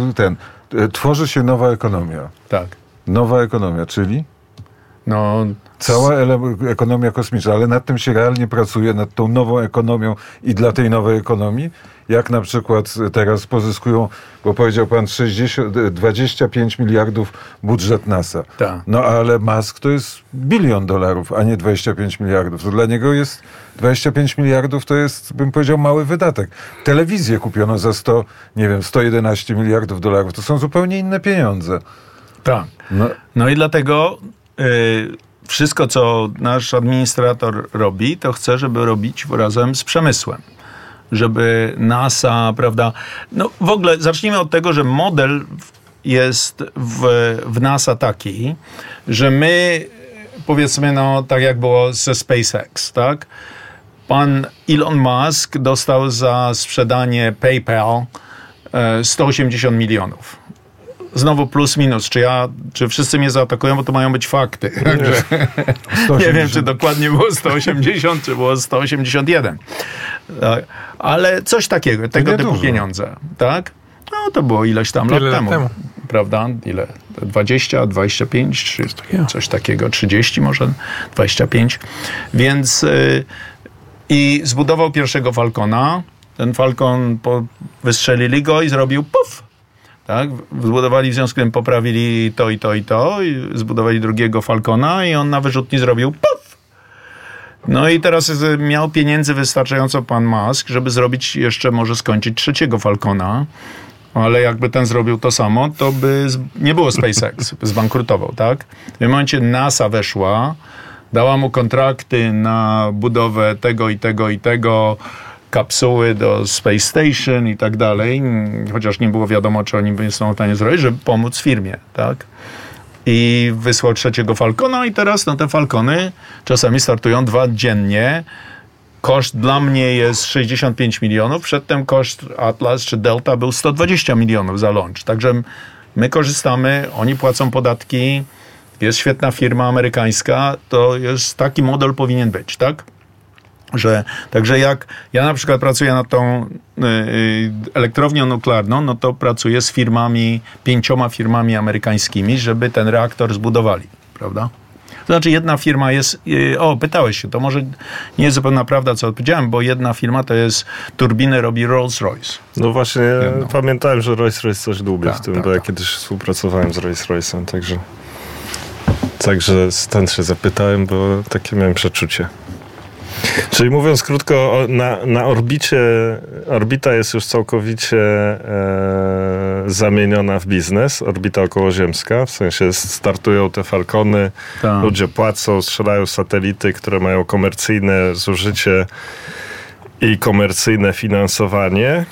Speaker 1: Tworzy się nowa ekonomia.
Speaker 3: Tak.
Speaker 1: Nowa ekonomia, czyli? Cała ekonomia kosmiczna, ale nad tym się realnie pracuje, nad tą nową ekonomią i dla tej nowej ekonomii. Jak na przykład teraz pozyskują, bo powiedział pan 25 miliardów budżet NASA.
Speaker 3: Tak.
Speaker 1: No ale Musk to jest $1 bilion, a nie 25 miliardów. To dla niego jest 25 miliardów, to jest, bym powiedział, mały wydatek. Telewizję kupiono za 111 miliardów dolarów. To są zupełnie inne pieniądze.
Speaker 3: Tak. No i dlatego wszystko, co nasz administrator robi, to chce, żeby robić razem z przemysłem. Żeby NASA, prawda... No w ogóle zacznijmy od tego, że model jest w NASA taki, że my, powiedzmy, tak jak było ze SpaceX, tak? Pan Elon Musk dostał za sprzedanie PayPal 180 milionów. Znowu plus minus. Czy wszyscy mnie zaatakują, bo to mają być fakty. Nie wiem, czy dokładnie było 180, czy było 181. Tak. Ale coś takiego, tego typu pieniądze. Tak? No to było ileś tam lat temu. Prawda? Ile? 20, 25, czy coś takiego. 30 może, 25. Więc i zbudował pierwszego Falcona. Ten Falcon wystrzelili go i zrobił puf. Tak? Zbudowali, w związku z tym poprawili to i to i to i zbudowali drugiego Falcona i on na wyrzutni zrobił puf! No i teraz miał pieniędzy wystarczająco pan Musk, żeby zrobić jeszcze, może skończyć trzeciego Falcona, ale jakby ten zrobił to samo, to by nie było SpaceX, zbankrutował, tak? W tym momencie NASA weszła, dała mu kontrakty na budowę tego i tego i tego, kapsuły do Space Station i tak dalej, chociaż nie było wiadomo, czy oni są w stanie zrobić, żeby pomóc firmie, tak? I wysłał trzeciego Falcona i teraz te Falcony czasami startują 2 dziennie. Koszt dla mnie jest 65 milionów, przedtem koszt Atlas czy Delta był 120 milionów za launch. Także my korzystamy, oni płacą podatki, jest świetna firma amerykańska, to jest taki model powinien być, tak? Także jak ja na przykład pracuję nad tą elektrownią nuklearną, no to pracuję z 5 firmami amerykańskimi, żeby ten reaktor zbudowali, prawda? To znaczy jedna firma jest, pytałeś się, to może nie jest zupełnie prawda, co odpowiedziałem, bo jedna firma to jest, turbiny robi Rolls-Royce.
Speaker 2: No właśnie, pamiętałem, że Rolls-Royce coś dłubię w tym, bo ja kiedyś współpracowałem z Rolls-Royce'em, także stąd się zapytałem, bo takie miałem przeczucie. Czyli mówiąc krótko, na orbicie, orbita jest już całkowicie zamieniona w biznes, orbita okołoziemska, w sensie startują te Falcony, ludzie płacą, strzelają satelity, które mają komercyjne zużycie i komercyjne finansowanie.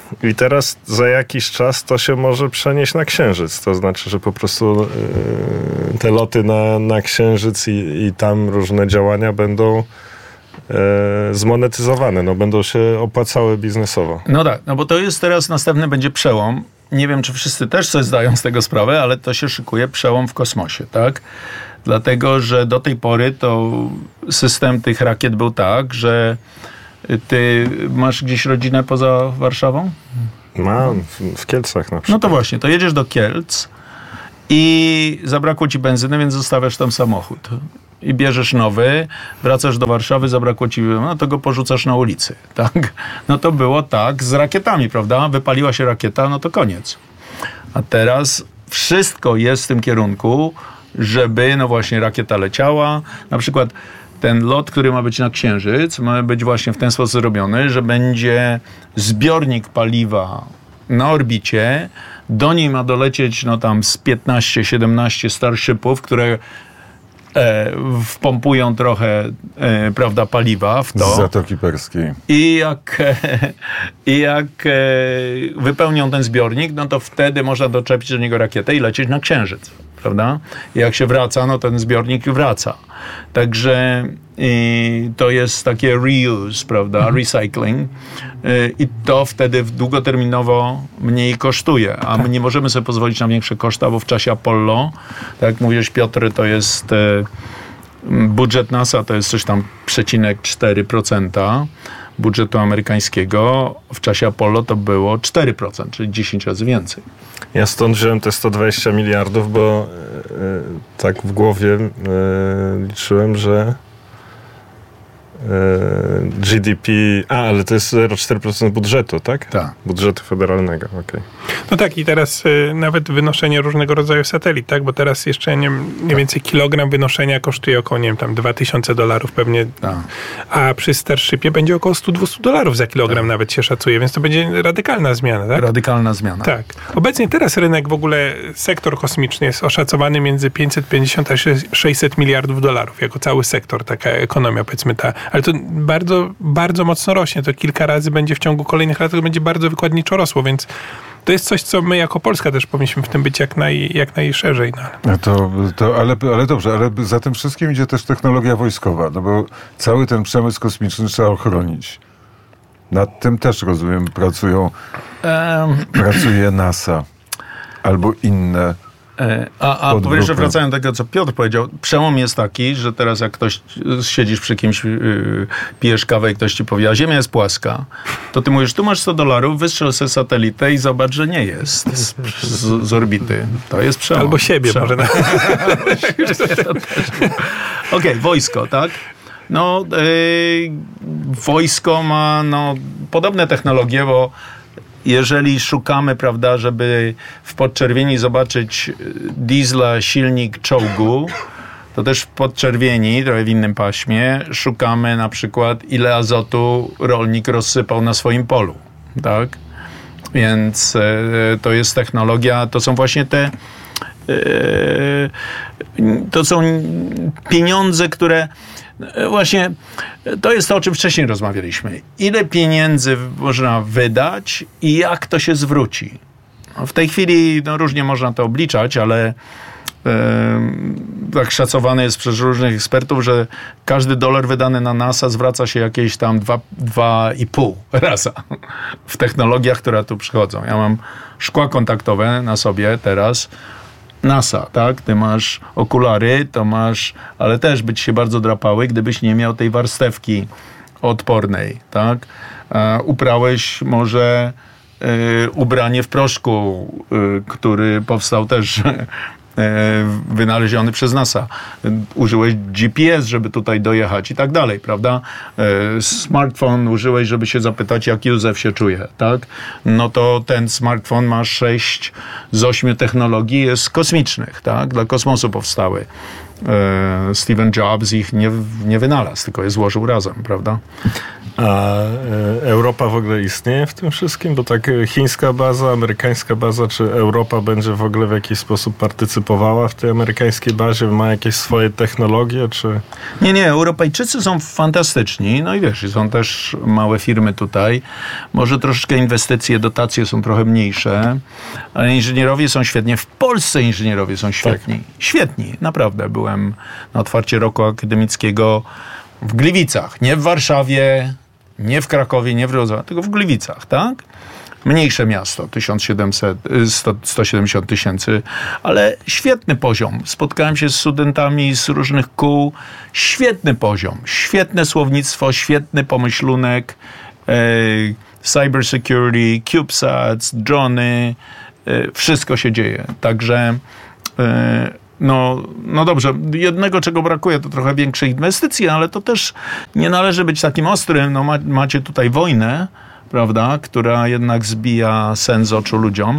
Speaker 2: I teraz za jakiś czas to się może przenieść na Księżyc. To znaczy, że po prostu te loty na Księżyc i tam różne działania będą zmonetyzowane, no będą się opłacały biznesowo.
Speaker 3: No tak, no bo to jest teraz następny będzie przełom. Nie wiem, czy wszyscy też sobie zdają z tego sprawę, ale to się szykuje przełom w kosmosie, tak? Dlatego, że do tej pory to system tych rakiet był tak, że ty masz gdzieś rodzinę poza Warszawą?
Speaker 2: Mam, w Kielcach na przykład.
Speaker 3: No to właśnie, to jedziesz do Kielc i zabrakło ci benzyny, więc zostawiasz tam samochód. I bierzesz nowy, wracasz do Warszawy, zabrakło ci, no to go porzucasz na ulicy, tak? No to było tak z rakietami, prawda? Wypaliła się rakieta, no to koniec. A teraz wszystko jest w tym kierunku, żeby, no właśnie, rakieta leciała. Na przykład ten lot, który ma być na Księżyc, ma być właśnie w ten sposób zrobiony, że będzie zbiornik paliwa na orbicie, do niej ma dolecieć, no tam z 15-17 Starshipów, które wpompują trochę, prawda, paliwa w to.
Speaker 1: Z Zatoki Perskiej.
Speaker 3: I jak wypełnią ten zbiornik, no to wtedy można doczepić do niego rakietę i lecieć na Księżyc, prawda? I jak się wraca, no ten zbiornik wraca. Także to jest takie reuse, prawda, recycling. I to wtedy długoterminowo mniej kosztuje. A my nie możemy sobie pozwolić na większe koszta, bo w czasie Apollo, tak jak mówiłeś, Piotr, to jest budżet NASA to jest coś tam 0,4% budżetu amerykańskiego. W czasie Apollo to było 4%, czyli 10 razy więcej.
Speaker 2: Ja stąd wziąłem te 120 miliardów, bo tak w głowie liczyłem, że GDP... ale to jest 0,4% budżetu, tak?
Speaker 3: Tak.
Speaker 2: Budżetu federalnego, okej.
Speaker 4: No tak, i teraz nawet wynoszenie różnego rodzaju satelit, tak? Bo teraz jeszcze mniej więcej kilogram wynoszenia kosztuje około, nie wiem, tam $2000 pewnie.
Speaker 3: Tak.
Speaker 4: A przy Starshipie będzie około $100-200 za kilogram nawet się szacuje, więc to będzie radykalna zmiana, tak?
Speaker 3: Radykalna zmiana.
Speaker 4: Tak. Obecnie teraz rynek w ogóle, sektor kosmiczny jest oszacowany między 550 a 600 miliardów dolarów, jako cały sektor, taka ekonomia, powiedzmy ta. Ale to bardzo, bardzo mocno rośnie. To kilka razy będzie w ciągu kolejnych lat, to będzie bardzo wykładniczo rosło, więc to jest coś, co my jako Polska też powinniśmy w tym być jak najszerzej. No.
Speaker 1: Ale dobrze, ale za tym wszystkim idzie też technologia wojskowa, no bo cały ten przemysł kosmiczny trzeba ochronić. Nad tym też, rozumiem, pracuje NASA albo inne.
Speaker 3: A powiesz, że wracając do tego, co Piotr powiedział, przełom jest taki, że teraz jak ktoś siedzisz przy kimś, pijesz kawę i ktoś ci powie, a Ziemia jest płaska, to ty mówisz, tu masz $100, wystrzel sobie satelitę i zobacz, że nie jest z orbity. To jest przełom.
Speaker 4: Albo siebie może.
Speaker 3: Okej, wojsko, tak? No, wojsko ma podobne technologie, bo jeżeli szukamy, prawda, żeby w podczerwieni zobaczyć diesla, silnik czołgu, to też w podczerwieni, trochę w innym paśmie, szukamy na przykład, ile azotu rolnik rozsypał na swoim polu, tak? Więc to jest technologia, to są właśnie to są pieniądze, które właśnie, to jest to, o czym wcześniej rozmawialiśmy. Ile pieniędzy można wydać i jak to się zwróci? W tej chwili różnie można to obliczać, ale tak szacowane jest przez różnych ekspertów, że każdy dolar wydany na NASA zwraca się jakieś tam 2,5 raza w technologiach, które tu przychodzą. Ja mam szkła kontaktowe na sobie teraz, NASA, tak? Ty masz okulary, to masz, ale też by ci się bardzo drapały, gdybyś nie miał tej warstewki odpornej, tak? Uprałeś może ubranie w proszku, który powstał też wynaleziony przez NASA. Użyłeś GPS, żeby tutaj dojechać i tak dalej, prawda? Smartfon użyłeś, żeby się zapytać, jak Józef się czuje, tak? No to ten smartfon ma 6 z 8 technologii jest kosmicznych, tak? Dla kosmosu powstały. Steve Jobs ich nie wynalazł, tylko je złożył razem, prawda?
Speaker 2: A Europa w ogóle istnieje w tym wszystkim? Bo tak chińska baza, amerykańska baza, czy Europa będzie w ogóle w jakiś sposób partycypowała w tej amerykańskiej bazie? Ma jakieś swoje technologie, czy...
Speaker 3: Nie, Europejczycy są fantastyczni, no i wiesz, są też małe firmy tutaj. Może troszeczkę inwestycje, dotacje są trochę mniejsze, ale inżynierowie są świetnie. W Polsce inżynierowie są świetni. Tak. Świetni, naprawdę. Byłem na otwarcie roku akademickiego w Gliwicach, nie w Warszawie, nie w Krakowie, nie w Wrocławiu, tylko w Gliwicach, tak? Mniejsze miasto, 170 tysięcy, ale świetny poziom. Spotkałem się z studentami z różnych kół. Świetny poziom, świetne słownictwo, świetny pomyślunek, cybersecurity, CubeSats, drony, wszystko się dzieje. Także no dobrze, jednego czego brakuje to trochę większej inwestycji, ale to też nie należy być takim ostrym. No macie tutaj wojnę, prawda, która jednak zbija sen z oczu ludziom.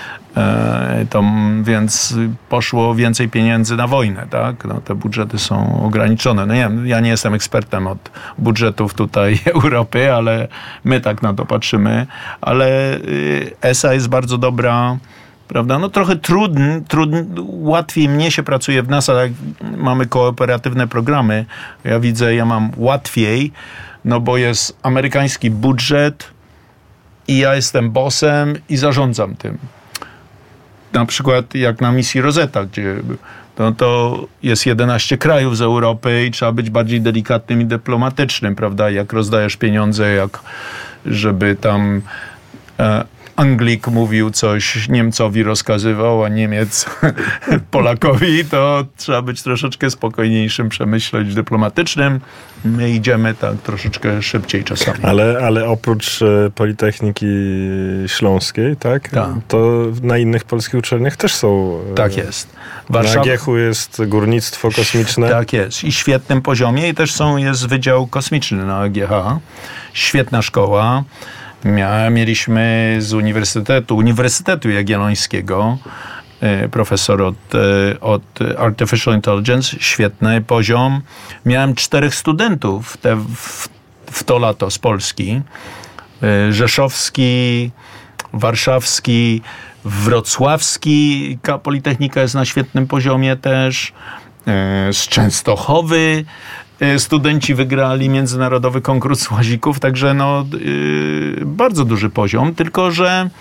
Speaker 3: Więc poszło więcej pieniędzy na wojnę, tak? No, te budżety są ograniczone. No nie wiem, ja nie jestem ekspertem od budżetów tutaj Europy, ale my tak na to patrzymy. Ale ESA jest bardzo dobra, prawda? No trochę łatwiej mnie się pracuje w NASA, jak mamy kooperatywne programy. Ja mam łatwiej, no bo jest amerykański budżet i ja jestem bossem i zarządzam tym. Na przykład jak na misji Rosetta, gdzie to jest 11 krajów z Europy i trzeba być bardziej delikatnym i dyplomatycznym, prawda? Jak rozdajesz pieniądze, żeby tam Anglik mówił coś Niemcowi, rozkazywał, a Niemiec Polakowi, to trzeba być troszeczkę spokojniejszym, przemyśleć, dyplomatycznym. My idziemy tak troszeczkę szybciej czasami.
Speaker 2: Ale oprócz Politechniki Śląskiej, tak? To na innych polskich uczelniach też są...
Speaker 3: Tak jest.
Speaker 2: Na AGH-u jest górnictwo kosmiczne.
Speaker 3: Tak jest. I w świetnym poziomie. I też jest Wydział Kosmiczny na AGH. Świetna szkoła. Mieliśmy z Uniwersytetu Jagiellońskiego profesor od Artificial Intelligence, świetny poziom. Miałem 4 studentów w to lato z Polski. Rzeszowski, warszawski, wrocławski. Politechnika jest na świetnym poziomie też. Z Częstochowy studenci wygrali międzynarodowy konkurs łazików, także bardzo duży poziom, tylko że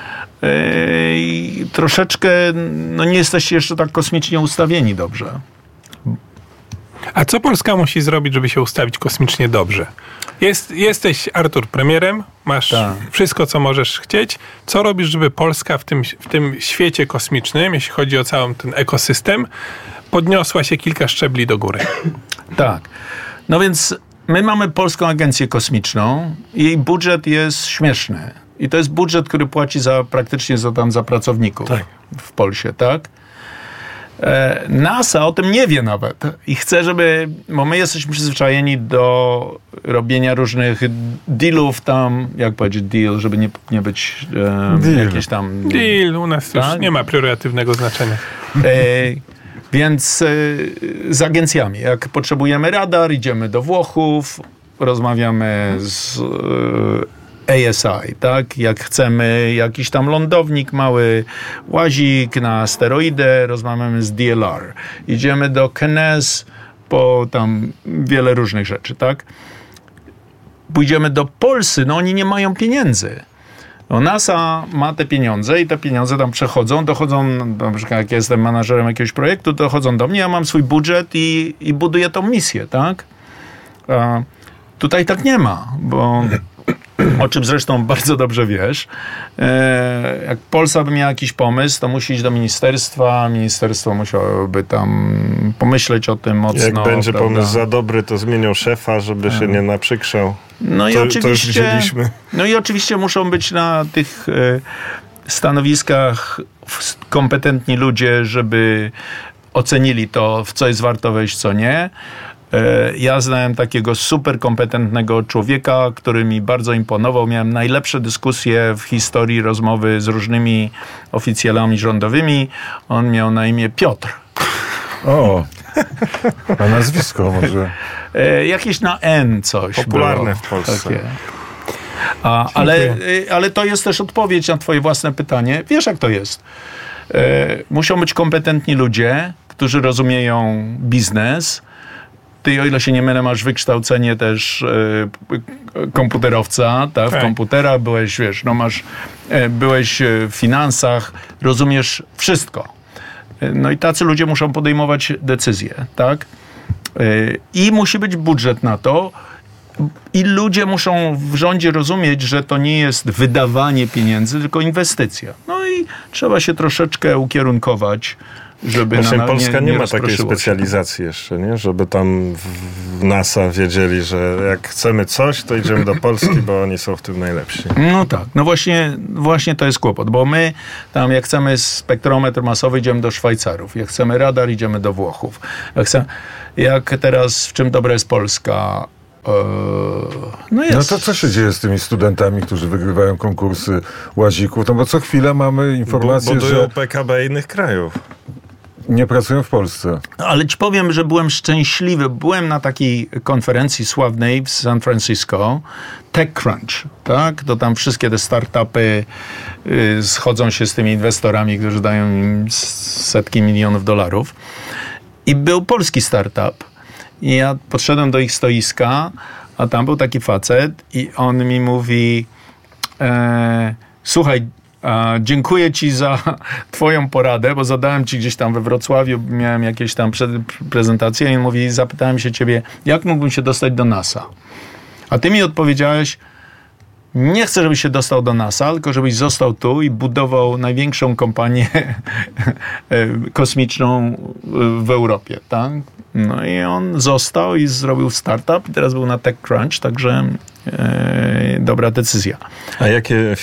Speaker 3: troszeczkę nie jesteście jeszcze tak kosmicznie ustawieni dobrze.
Speaker 4: A co Polska musi zrobić, żeby się ustawić kosmicznie dobrze? Jesteś, Artur, premierem, masz wszystko, co możesz chcieć. Co robisz, żeby Polska w tym świecie kosmicznym, jeśli chodzi o cały ten ekosystem, podniosła się kilka szczebli do góry?
Speaker 3: Tak. No więc my mamy Polską Agencję Kosmiczną. Jej budżet jest śmieszny. I to jest budżet, który płaci praktycznie za pracowników w Polsce, tak? NASA o tym nie wie nawet i chce, bo my jesteśmy przyzwyczajeni do robienia różnych dealów tam, jak powiedzieć deal, żeby nie być jakieś tam...
Speaker 4: Deal, u nas już nie ma priorytetywnego znaczenia.
Speaker 3: Więc z agencjami, jak potrzebujemy radar, idziemy do Włochów, rozmawiamy z ASI, tak? Jak chcemy jakiś tam lądownik, mały łazik na asteroidę, rozmawiamy z DLR. Idziemy do Kenes, po tam wiele różnych rzeczy, tak? Pójdziemy do Polsy, oni nie mają pieniędzy. NASA ma te pieniądze i te pieniądze tam dochodzą, na przykład jak jestem menadżerem jakiegoś projektu, dochodzą do mnie, ja mam swój budżet i buduję tą misję, tak? Tutaj tak nie ma, bo o czym zresztą bardzo dobrze wiesz, jak Polska by miała jakiś pomysł, to musi iść do ministerstwo musiałoby tam pomyśleć o tym mocno.
Speaker 2: Jak będzie pomysł za dobry, to zmienią szefa, żeby się nie naprzykrzał.
Speaker 3: No i oczywiście muszą być na tych stanowiskach kompetentni ludzie, żeby ocenili to, w co jest warto wejść, co nie. Ja znałem takiego super kompetentnego człowieka, który mi bardzo imponował. Miałem najlepsze dyskusje w historii, rozmowy z różnymi oficjalami rządowymi. On miał na imię Piotr.
Speaker 1: A nazwisko może?
Speaker 3: Jakieś na N coś
Speaker 2: Popularne
Speaker 3: było.
Speaker 2: w Polsce.
Speaker 3: Takie. Ale to jest też odpowiedź na twoje własne pytanie. Wiesz, jak to jest? Muszą być kompetentni ludzie, którzy rozumieją biznes. Ty, o ile się nie mylę, masz wykształcenie też komputerowca, tak? W komputerach byłeś, wiesz, byłeś w finansach, rozumiesz wszystko. No i tacy ludzie muszą podejmować decyzje, tak? I musi być budżet na to. I ludzie muszą w rządzie rozumieć, że to nie jest wydawanie pieniędzy, tylko inwestycja. No i trzeba się troszeczkę ukierunkować, żeby
Speaker 2: Właśnie Polska nie ma takiej
Speaker 3: się.
Speaker 2: specjalizacji jeszcze, nie? Żeby tam w NASA wiedzieli, że jak chcemy coś, to idziemy do Polski, bo oni są w tym najlepsi.
Speaker 3: No tak, no właśnie to jest kłopot, bo my tam jak chcemy spektrometr masowy, idziemy do Szwajcarów, jak chcemy radar, idziemy do Włochów. Jak teraz, w czym dobra jest Polska?
Speaker 1: No to co się dzieje z tymi studentami, którzy wygrywają konkursy łazików? No bo co chwilę mamy informację,
Speaker 2: Budują PKB innych krajów.
Speaker 1: Nie pracują w Polsce.
Speaker 3: Ale ci powiem, że byłem szczęśliwy. Byłem na takiej konferencji sławnej w San Francisco, TechCrunch, tak? To tam wszystkie te startupy schodzą się z tymi inwestorami, którzy dają im setki milionów dolarów. I był polski startup. I ja podszedłem do ich stoiska, a tam był taki facet i on mi mówi, słuchaj, dziękuję ci za twoją poradę, bo zadałem ci gdzieś tam we Wrocławiu, miałem jakieś tam prezentacje i on mówi, zapytałem się ciebie, jak mógłbym się dostać do NASA? A ty mi odpowiedziałeś, nie chcę, żebyś się dostał do NASA, tylko żebyś został tu i budował największą kompanię kosmiczną w Europie, tak? No i on został i zrobił startup i teraz był na TechCrunch, także dobra decyzja.
Speaker 2: A jakie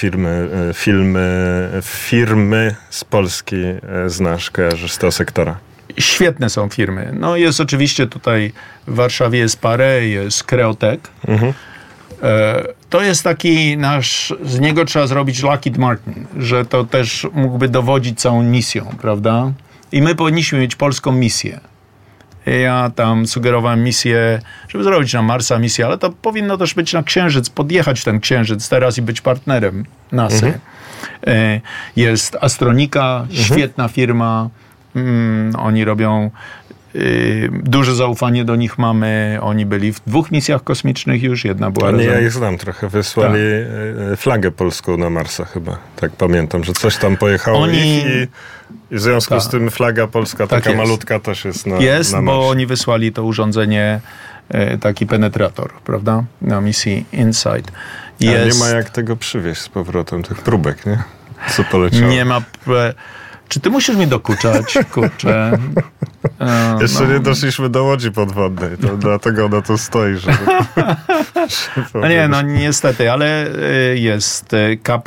Speaker 2: firmy z Polski znasz, kojarzysz z tego sektora?
Speaker 3: Świetne są firmy. No jest oczywiście tutaj w Warszawie jest parę, jest Creotech. Mhm. To jest taki z niego trzeba zrobić Lockheed Martin, że to też mógłby dowodzić całą misją, prawda? I my powinniśmy mieć polską misję. Ja tam sugerowałem misję, żeby zrobić na Marsa misję, ale to powinno też być na Księżyc, podjechać ten Księżyc teraz i być partnerem NASA. Jest Astronika, świetna firma. Oni robią duże zaufanie do nich mamy. Oni byli w 2 misjach kosmicznych już. Jedna była
Speaker 2: ja ich znam trochę. Wysłali flagę polską na Marsa chyba. Tak pamiętam, że coś tam pojechało i w związku z tym flaga polska, taka malutka też jest na Marsie.
Speaker 3: Bo oni wysłali to urządzenie, taki penetrator, prawda? Na misji InSight.
Speaker 2: Nie ma jak tego przywieźć z powrotem, tych próbek, nie? Co poleciało.
Speaker 3: Nie ma... Czy ty musisz mi dokuczać? Kurczę.
Speaker 2: Jeszcze nie doszliśmy do łodzi podwodnej, to dlatego ona tu stoi, żeby...
Speaker 3: Nie, no niestety, ale jest KP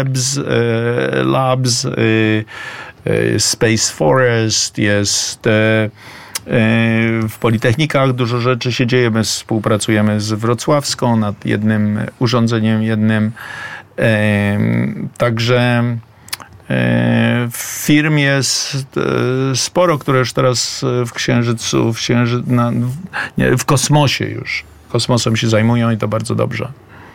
Speaker 3: Labs, Space Forest, jest w Politechnikach dużo rzeczy się dzieje. My współpracujemy z Wrocławską nad jednym urządzeniem, także firm jest sporo, które już teraz w kosmosie już. Kosmosem się zajmują i to bardzo dobrze.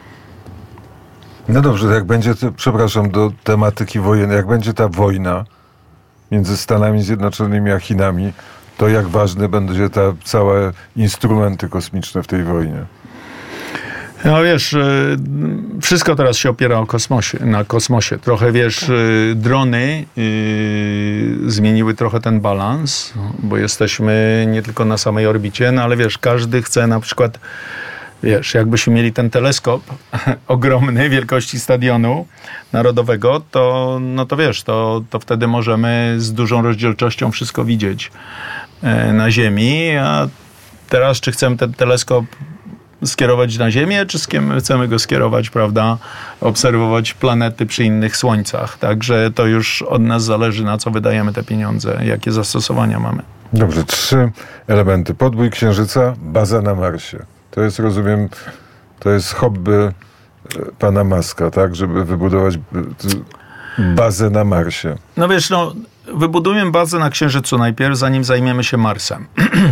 Speaker 1: No dobrze, jak będzie, przepraszam, do tematyki wojennej, jak będzie ta wojna między Stanami Zjednoczonymi a Chinami, to jak ważne będzie te całe instrumenty kosmiczne w tej wojnie?
Speaker 3: No wiesz, wszystko teraz się opiera na kosmosie. Trochę wiesz, drony zmieniły trochę ten balans, bo jesteśmy nie tylko na samej orbicie, no ale wiesz, każdy chce na przykład, wiesz, jakbyśmy mieli ten teleskop ogromny, wielkości stadionu narodowego, to wiesz, to wtedy możemy z dużą rozdzielczością wszystko widzieć na Ziemi, a teraz czy chcemy ten teleskop skierować na Ziemię, czy chcemy go skierować, prawda, obserwować planety przy innych słońcach. Także to już od nas zależy, na co wydajemy te pieniądze, jakie zastosowania mamy.
Speaker 1: Dobrze, 3 elementy. Podbój Księżyca, baza na Marsie. To jest, rozumiem, to jest hobby pana Muska, tak? Żeby wybudować... bazę na Marsie?
Speaker 3: No wiesz, wybudujemy bazę na Księżycu najpierw, zanim zajmiemy się Marsem.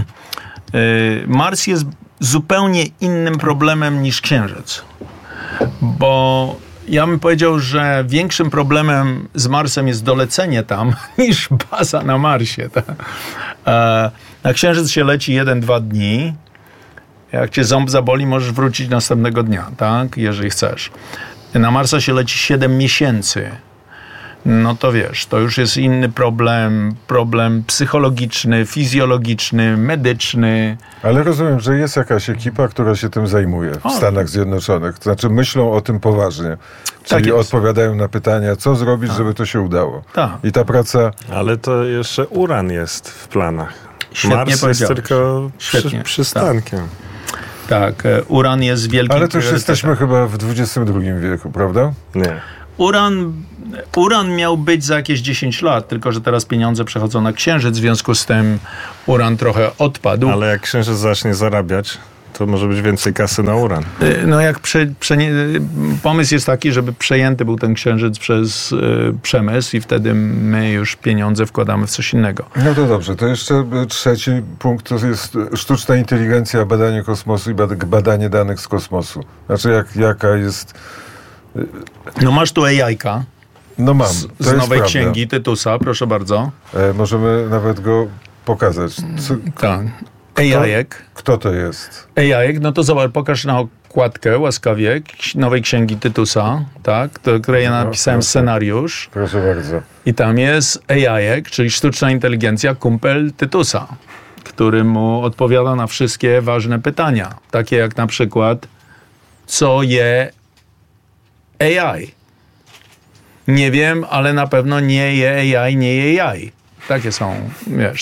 Speaker 3: Mars jest zupełnie innym problemem niż Księżyc. Bo ja bym powiedział, że większym problemem z Marsem jest dolecenie tam niż baza na Marsie. Tak? Na Księżyc się leci 1-2 dni. Jak cię ząb zaboli, możesz wrócić następnego dnia, tak? Jeżeli chcesz. Na Marsa się leci 7 miesięcy. No to wiesz, to już jest inny problem psychologiczny, fizjologiczny, medyczny.
Speaker 1: Ale rozumiem, że jest jakaś ekipa, która się tym zajmuje w Stanach Zjednoczonych. To znaczy myślą o tym poważnie. Czyli odpowiadają na pytania, co zrobić, żeby to się udało.
Speaker 3: Tak.
Speaker 1: I ta praca...
Speaker 2: Ale to jeszcze uran jest w planach.
Speaker 3: Świetnie
Speaker 2: Mars jest tylko przystankiem.
Speaker 3: Tak, uran jest wielkim
Speaker 1: Ale to już jesteśmy chyba w XXI wieku, prawda?
Speaker 2: Nie.
Speaker 3: Uran miał być za jakieś 10 lat, tylko że teraz pieniądze przechodzą na Księżyc, w związku z tym uran trochę odpadł.
Speaker 2: Ale jak Księżyc zacznie zarabiać, to może być więcej kasy na uran.
Speaker 3: No jak pomysł jest taki, żeby przejęty był ten Księżyc przez przemysł i wtedy my już pieniądze wkładamy w coś innego.
Speaker 1: No to dobrze, to jeszcze trzeci punkt to jest sztuczna inteligencja, badanie kosmosu i badanie danych z kosmosu. Znaczy jaka jest...
Speaker 3: No masz tu AI-ka.
Speaker 1: No mam.
Speaker 3: Z nowej księgi Tytusa, proszę bardzo.
Speaker 1: Możemy nawet go pokazać.
Speaker 3: Tak. AI-ek.
Speaker 1: Kto to jest?
Speaker 3: AI-ek, no to zobacz, pokaż na okładkę łaskawie nowej księgi Tytusa, tak, do której ja napisałem scenariusz.
Speaker 1: Proszę bardzo.
Speaker 3: I tam jest AI-ek, czyli sztuczna inteligencja, kumpel Tytusa, który mu odpowiada na wszystkie ważne pytania. Takie jak na przykład, co je AI? Nie wiem, ale na pewno nie je AI, nie je AI. Takie są, wiesz,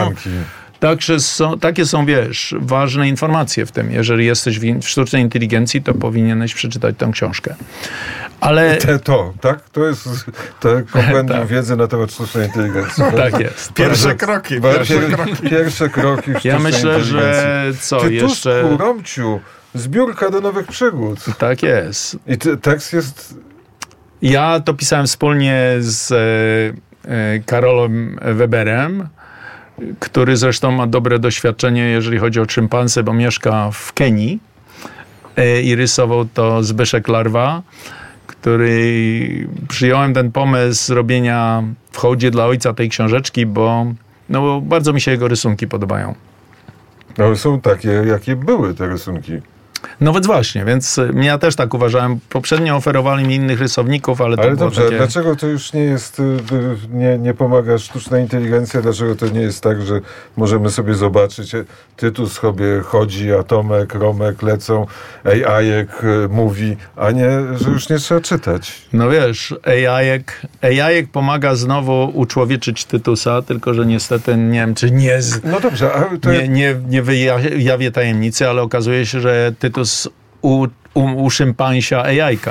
Speaker 3: takie są, wiesz, ważne informacje w tym. Jeżeli jesteś w sztucznej inteligencji, to powinieneś przeczytać tę książkę. Ale...
Speaker 1: tak? To jest kompendium wiedzy na temat sztucznej inteligencji.
Speaker 3: Tak jest.
Speaker 2: Pierwsze kroki.
Speaker 1: Pierwsze kroki w sztucznej
Speaker 3: Ja myślę, że jeszcze...
Speaker 1: Romciu, zbiórka do nowych przygód.
Speaker 3: Tak jest.
Speaker 1: I tekst jest...
Speaker 3: Ja to pisałem wspólnie z Karolem Weberem, który zresztą ma dobre doświadczenie, jeżeli chodzi o szympansę, bo mieszka w Kenii i rysował to Zbyszek Larwa, który przyjąłem ten pomysł zrobienia w hołdzie dla ojca tej książeczki, bo bardzo mi się jego rysunki podobają.
Speaker 1: Ale są takie, jakie były te rysunki.
Speaker 3: No więc właśnie, więc ja też tak uważałem. Poprzednio oferowali mi innych rysowników, ale to było
Speaker 1: dobrze,
Speaker 3: takie...
Speaker 1: dlaczego to już nie jest, nie pomaga sztuczna inteligencja? Dlaczego to nie jest tak, że możemy sobie zobaczyć, Tytus sobie chodzi, Atomek, Romek lecą, AI-ek mówi, a nie, że już nie trzeba czytać?
Speaker 3: No wiesz, AI-ek pomaga znowu uczłowieczyć Tytusa, tylko że niestety nie wiem, czy nie...
Speaker 1: No dobrze, ale to...
Speaker 3: Nie wyjawię tajemnicy, ale okazuje się, że Tytus u szympansia AI-ka.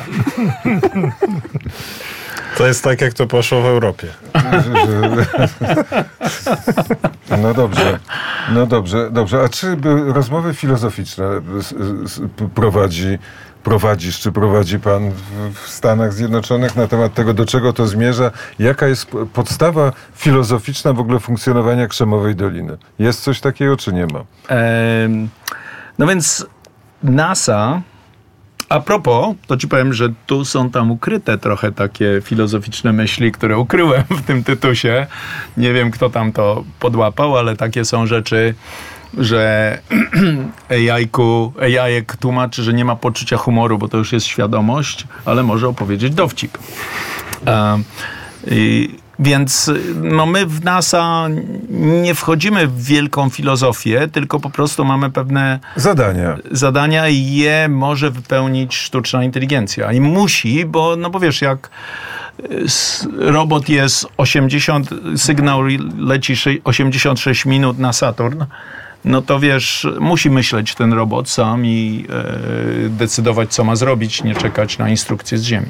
Speaker 2: To jest tak, jak to poszło w Europie.
Speaker 1: No dobrze. A czy rozmowy filozoficzne prowadzi pan w Stanach Zjednoczonych na temat tego, do czego to zmierza? Jaka jest podstawa filozoficzna w ogóle funkcjonowania Krzemowej Doliny? Jest coś takiego, czy nie ma?
Speaker 3: No więc NASA, a propos, to ci powiem, że tu są tam ukryte trochę takie filozoficzne myśli, które ukryłem w tym Tytusie. Nie wiem, kto tam to podłapał, ale takie są rzeczy, że AI-ek tłumaczy, że nie ma poczucia humoru, bo to już jest świadomość, ale może opowiedzieć dowcip. Więc my w NASA nie wchodzimy w wielką filozofię, tylko po prostu mamy pewne zadania i je może wypełnić sztuczna inteligencja. I musi, bo wiesz, jak robot jest sygnał leci 86 minut na Saturn, no to wiesz, musi myśleć ten robot sam i decydować, co ma zrobić, nie czekać na instrukcje z Ziemi.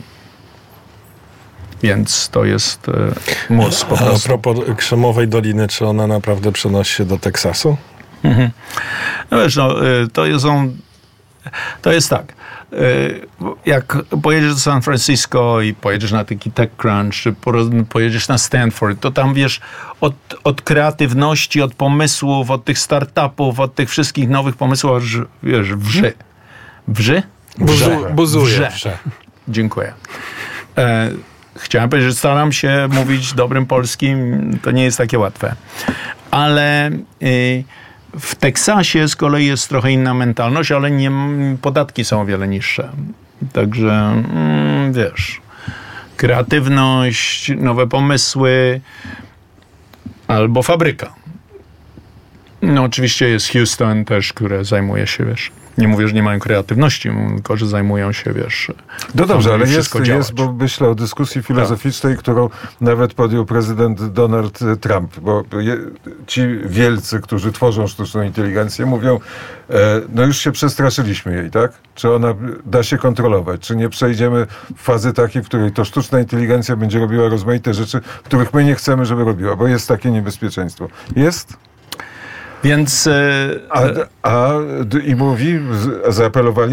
Speaker 3: Więc to jest mózg po prostu.
Speaker 2: A propos Krzemowej Doliny, czy ona naprawdę przenosi się do Teksasu?
Speaker 3: No wiesz, to są To jest tak. Jak pojedziesz do San Francisco i pojedziesz na taki TechCrunch, czy pojedziesz na Stanford, to tam wiesz, od kreatywności, od pomysłów, od tych startupów, od tych wszystkich nowych pomysłów, wiesz, wrzy. Wrzy?
Speaker 4: Buzuje.
Speaker 3: Dziękuję. Chciałem powiedzieć, że staram się mówić dobrym polskim, to nie jest takie łatwe. Ale w Teksasie z kolei jest trochę inna mentalność, ale podatki są o wiele niższe. Także, wiesz, kreatywność, nowe pomysły albo fabryka. No oczywiście jest Houston też, które zajmuje się, wiesz, nie mówię, że nie mają kreatywności, tylko że zajmują się, wiesz...
Speaker 1: No dobrze, ale jest, bo myślę o dyskusji filozoficznej, którą nawet podjął prezydent Donald Trump, bo ci wielcy, którzy tworzą sztuczną inteligencję, mówią, no już się przestraszyliśmy jej, tak? Czy ona da się kontrolować? Czy nie przejdziemy w fazy takiej, w której to sztuczna inteligencja będzie robiła rozmaite rzeczy, których my nie chcemy, żeby robiła, bo jest takie niebezpieczeństwo. Jest?
Speaker 3: Więc...
Speaker 1: I mówi, zaapelowali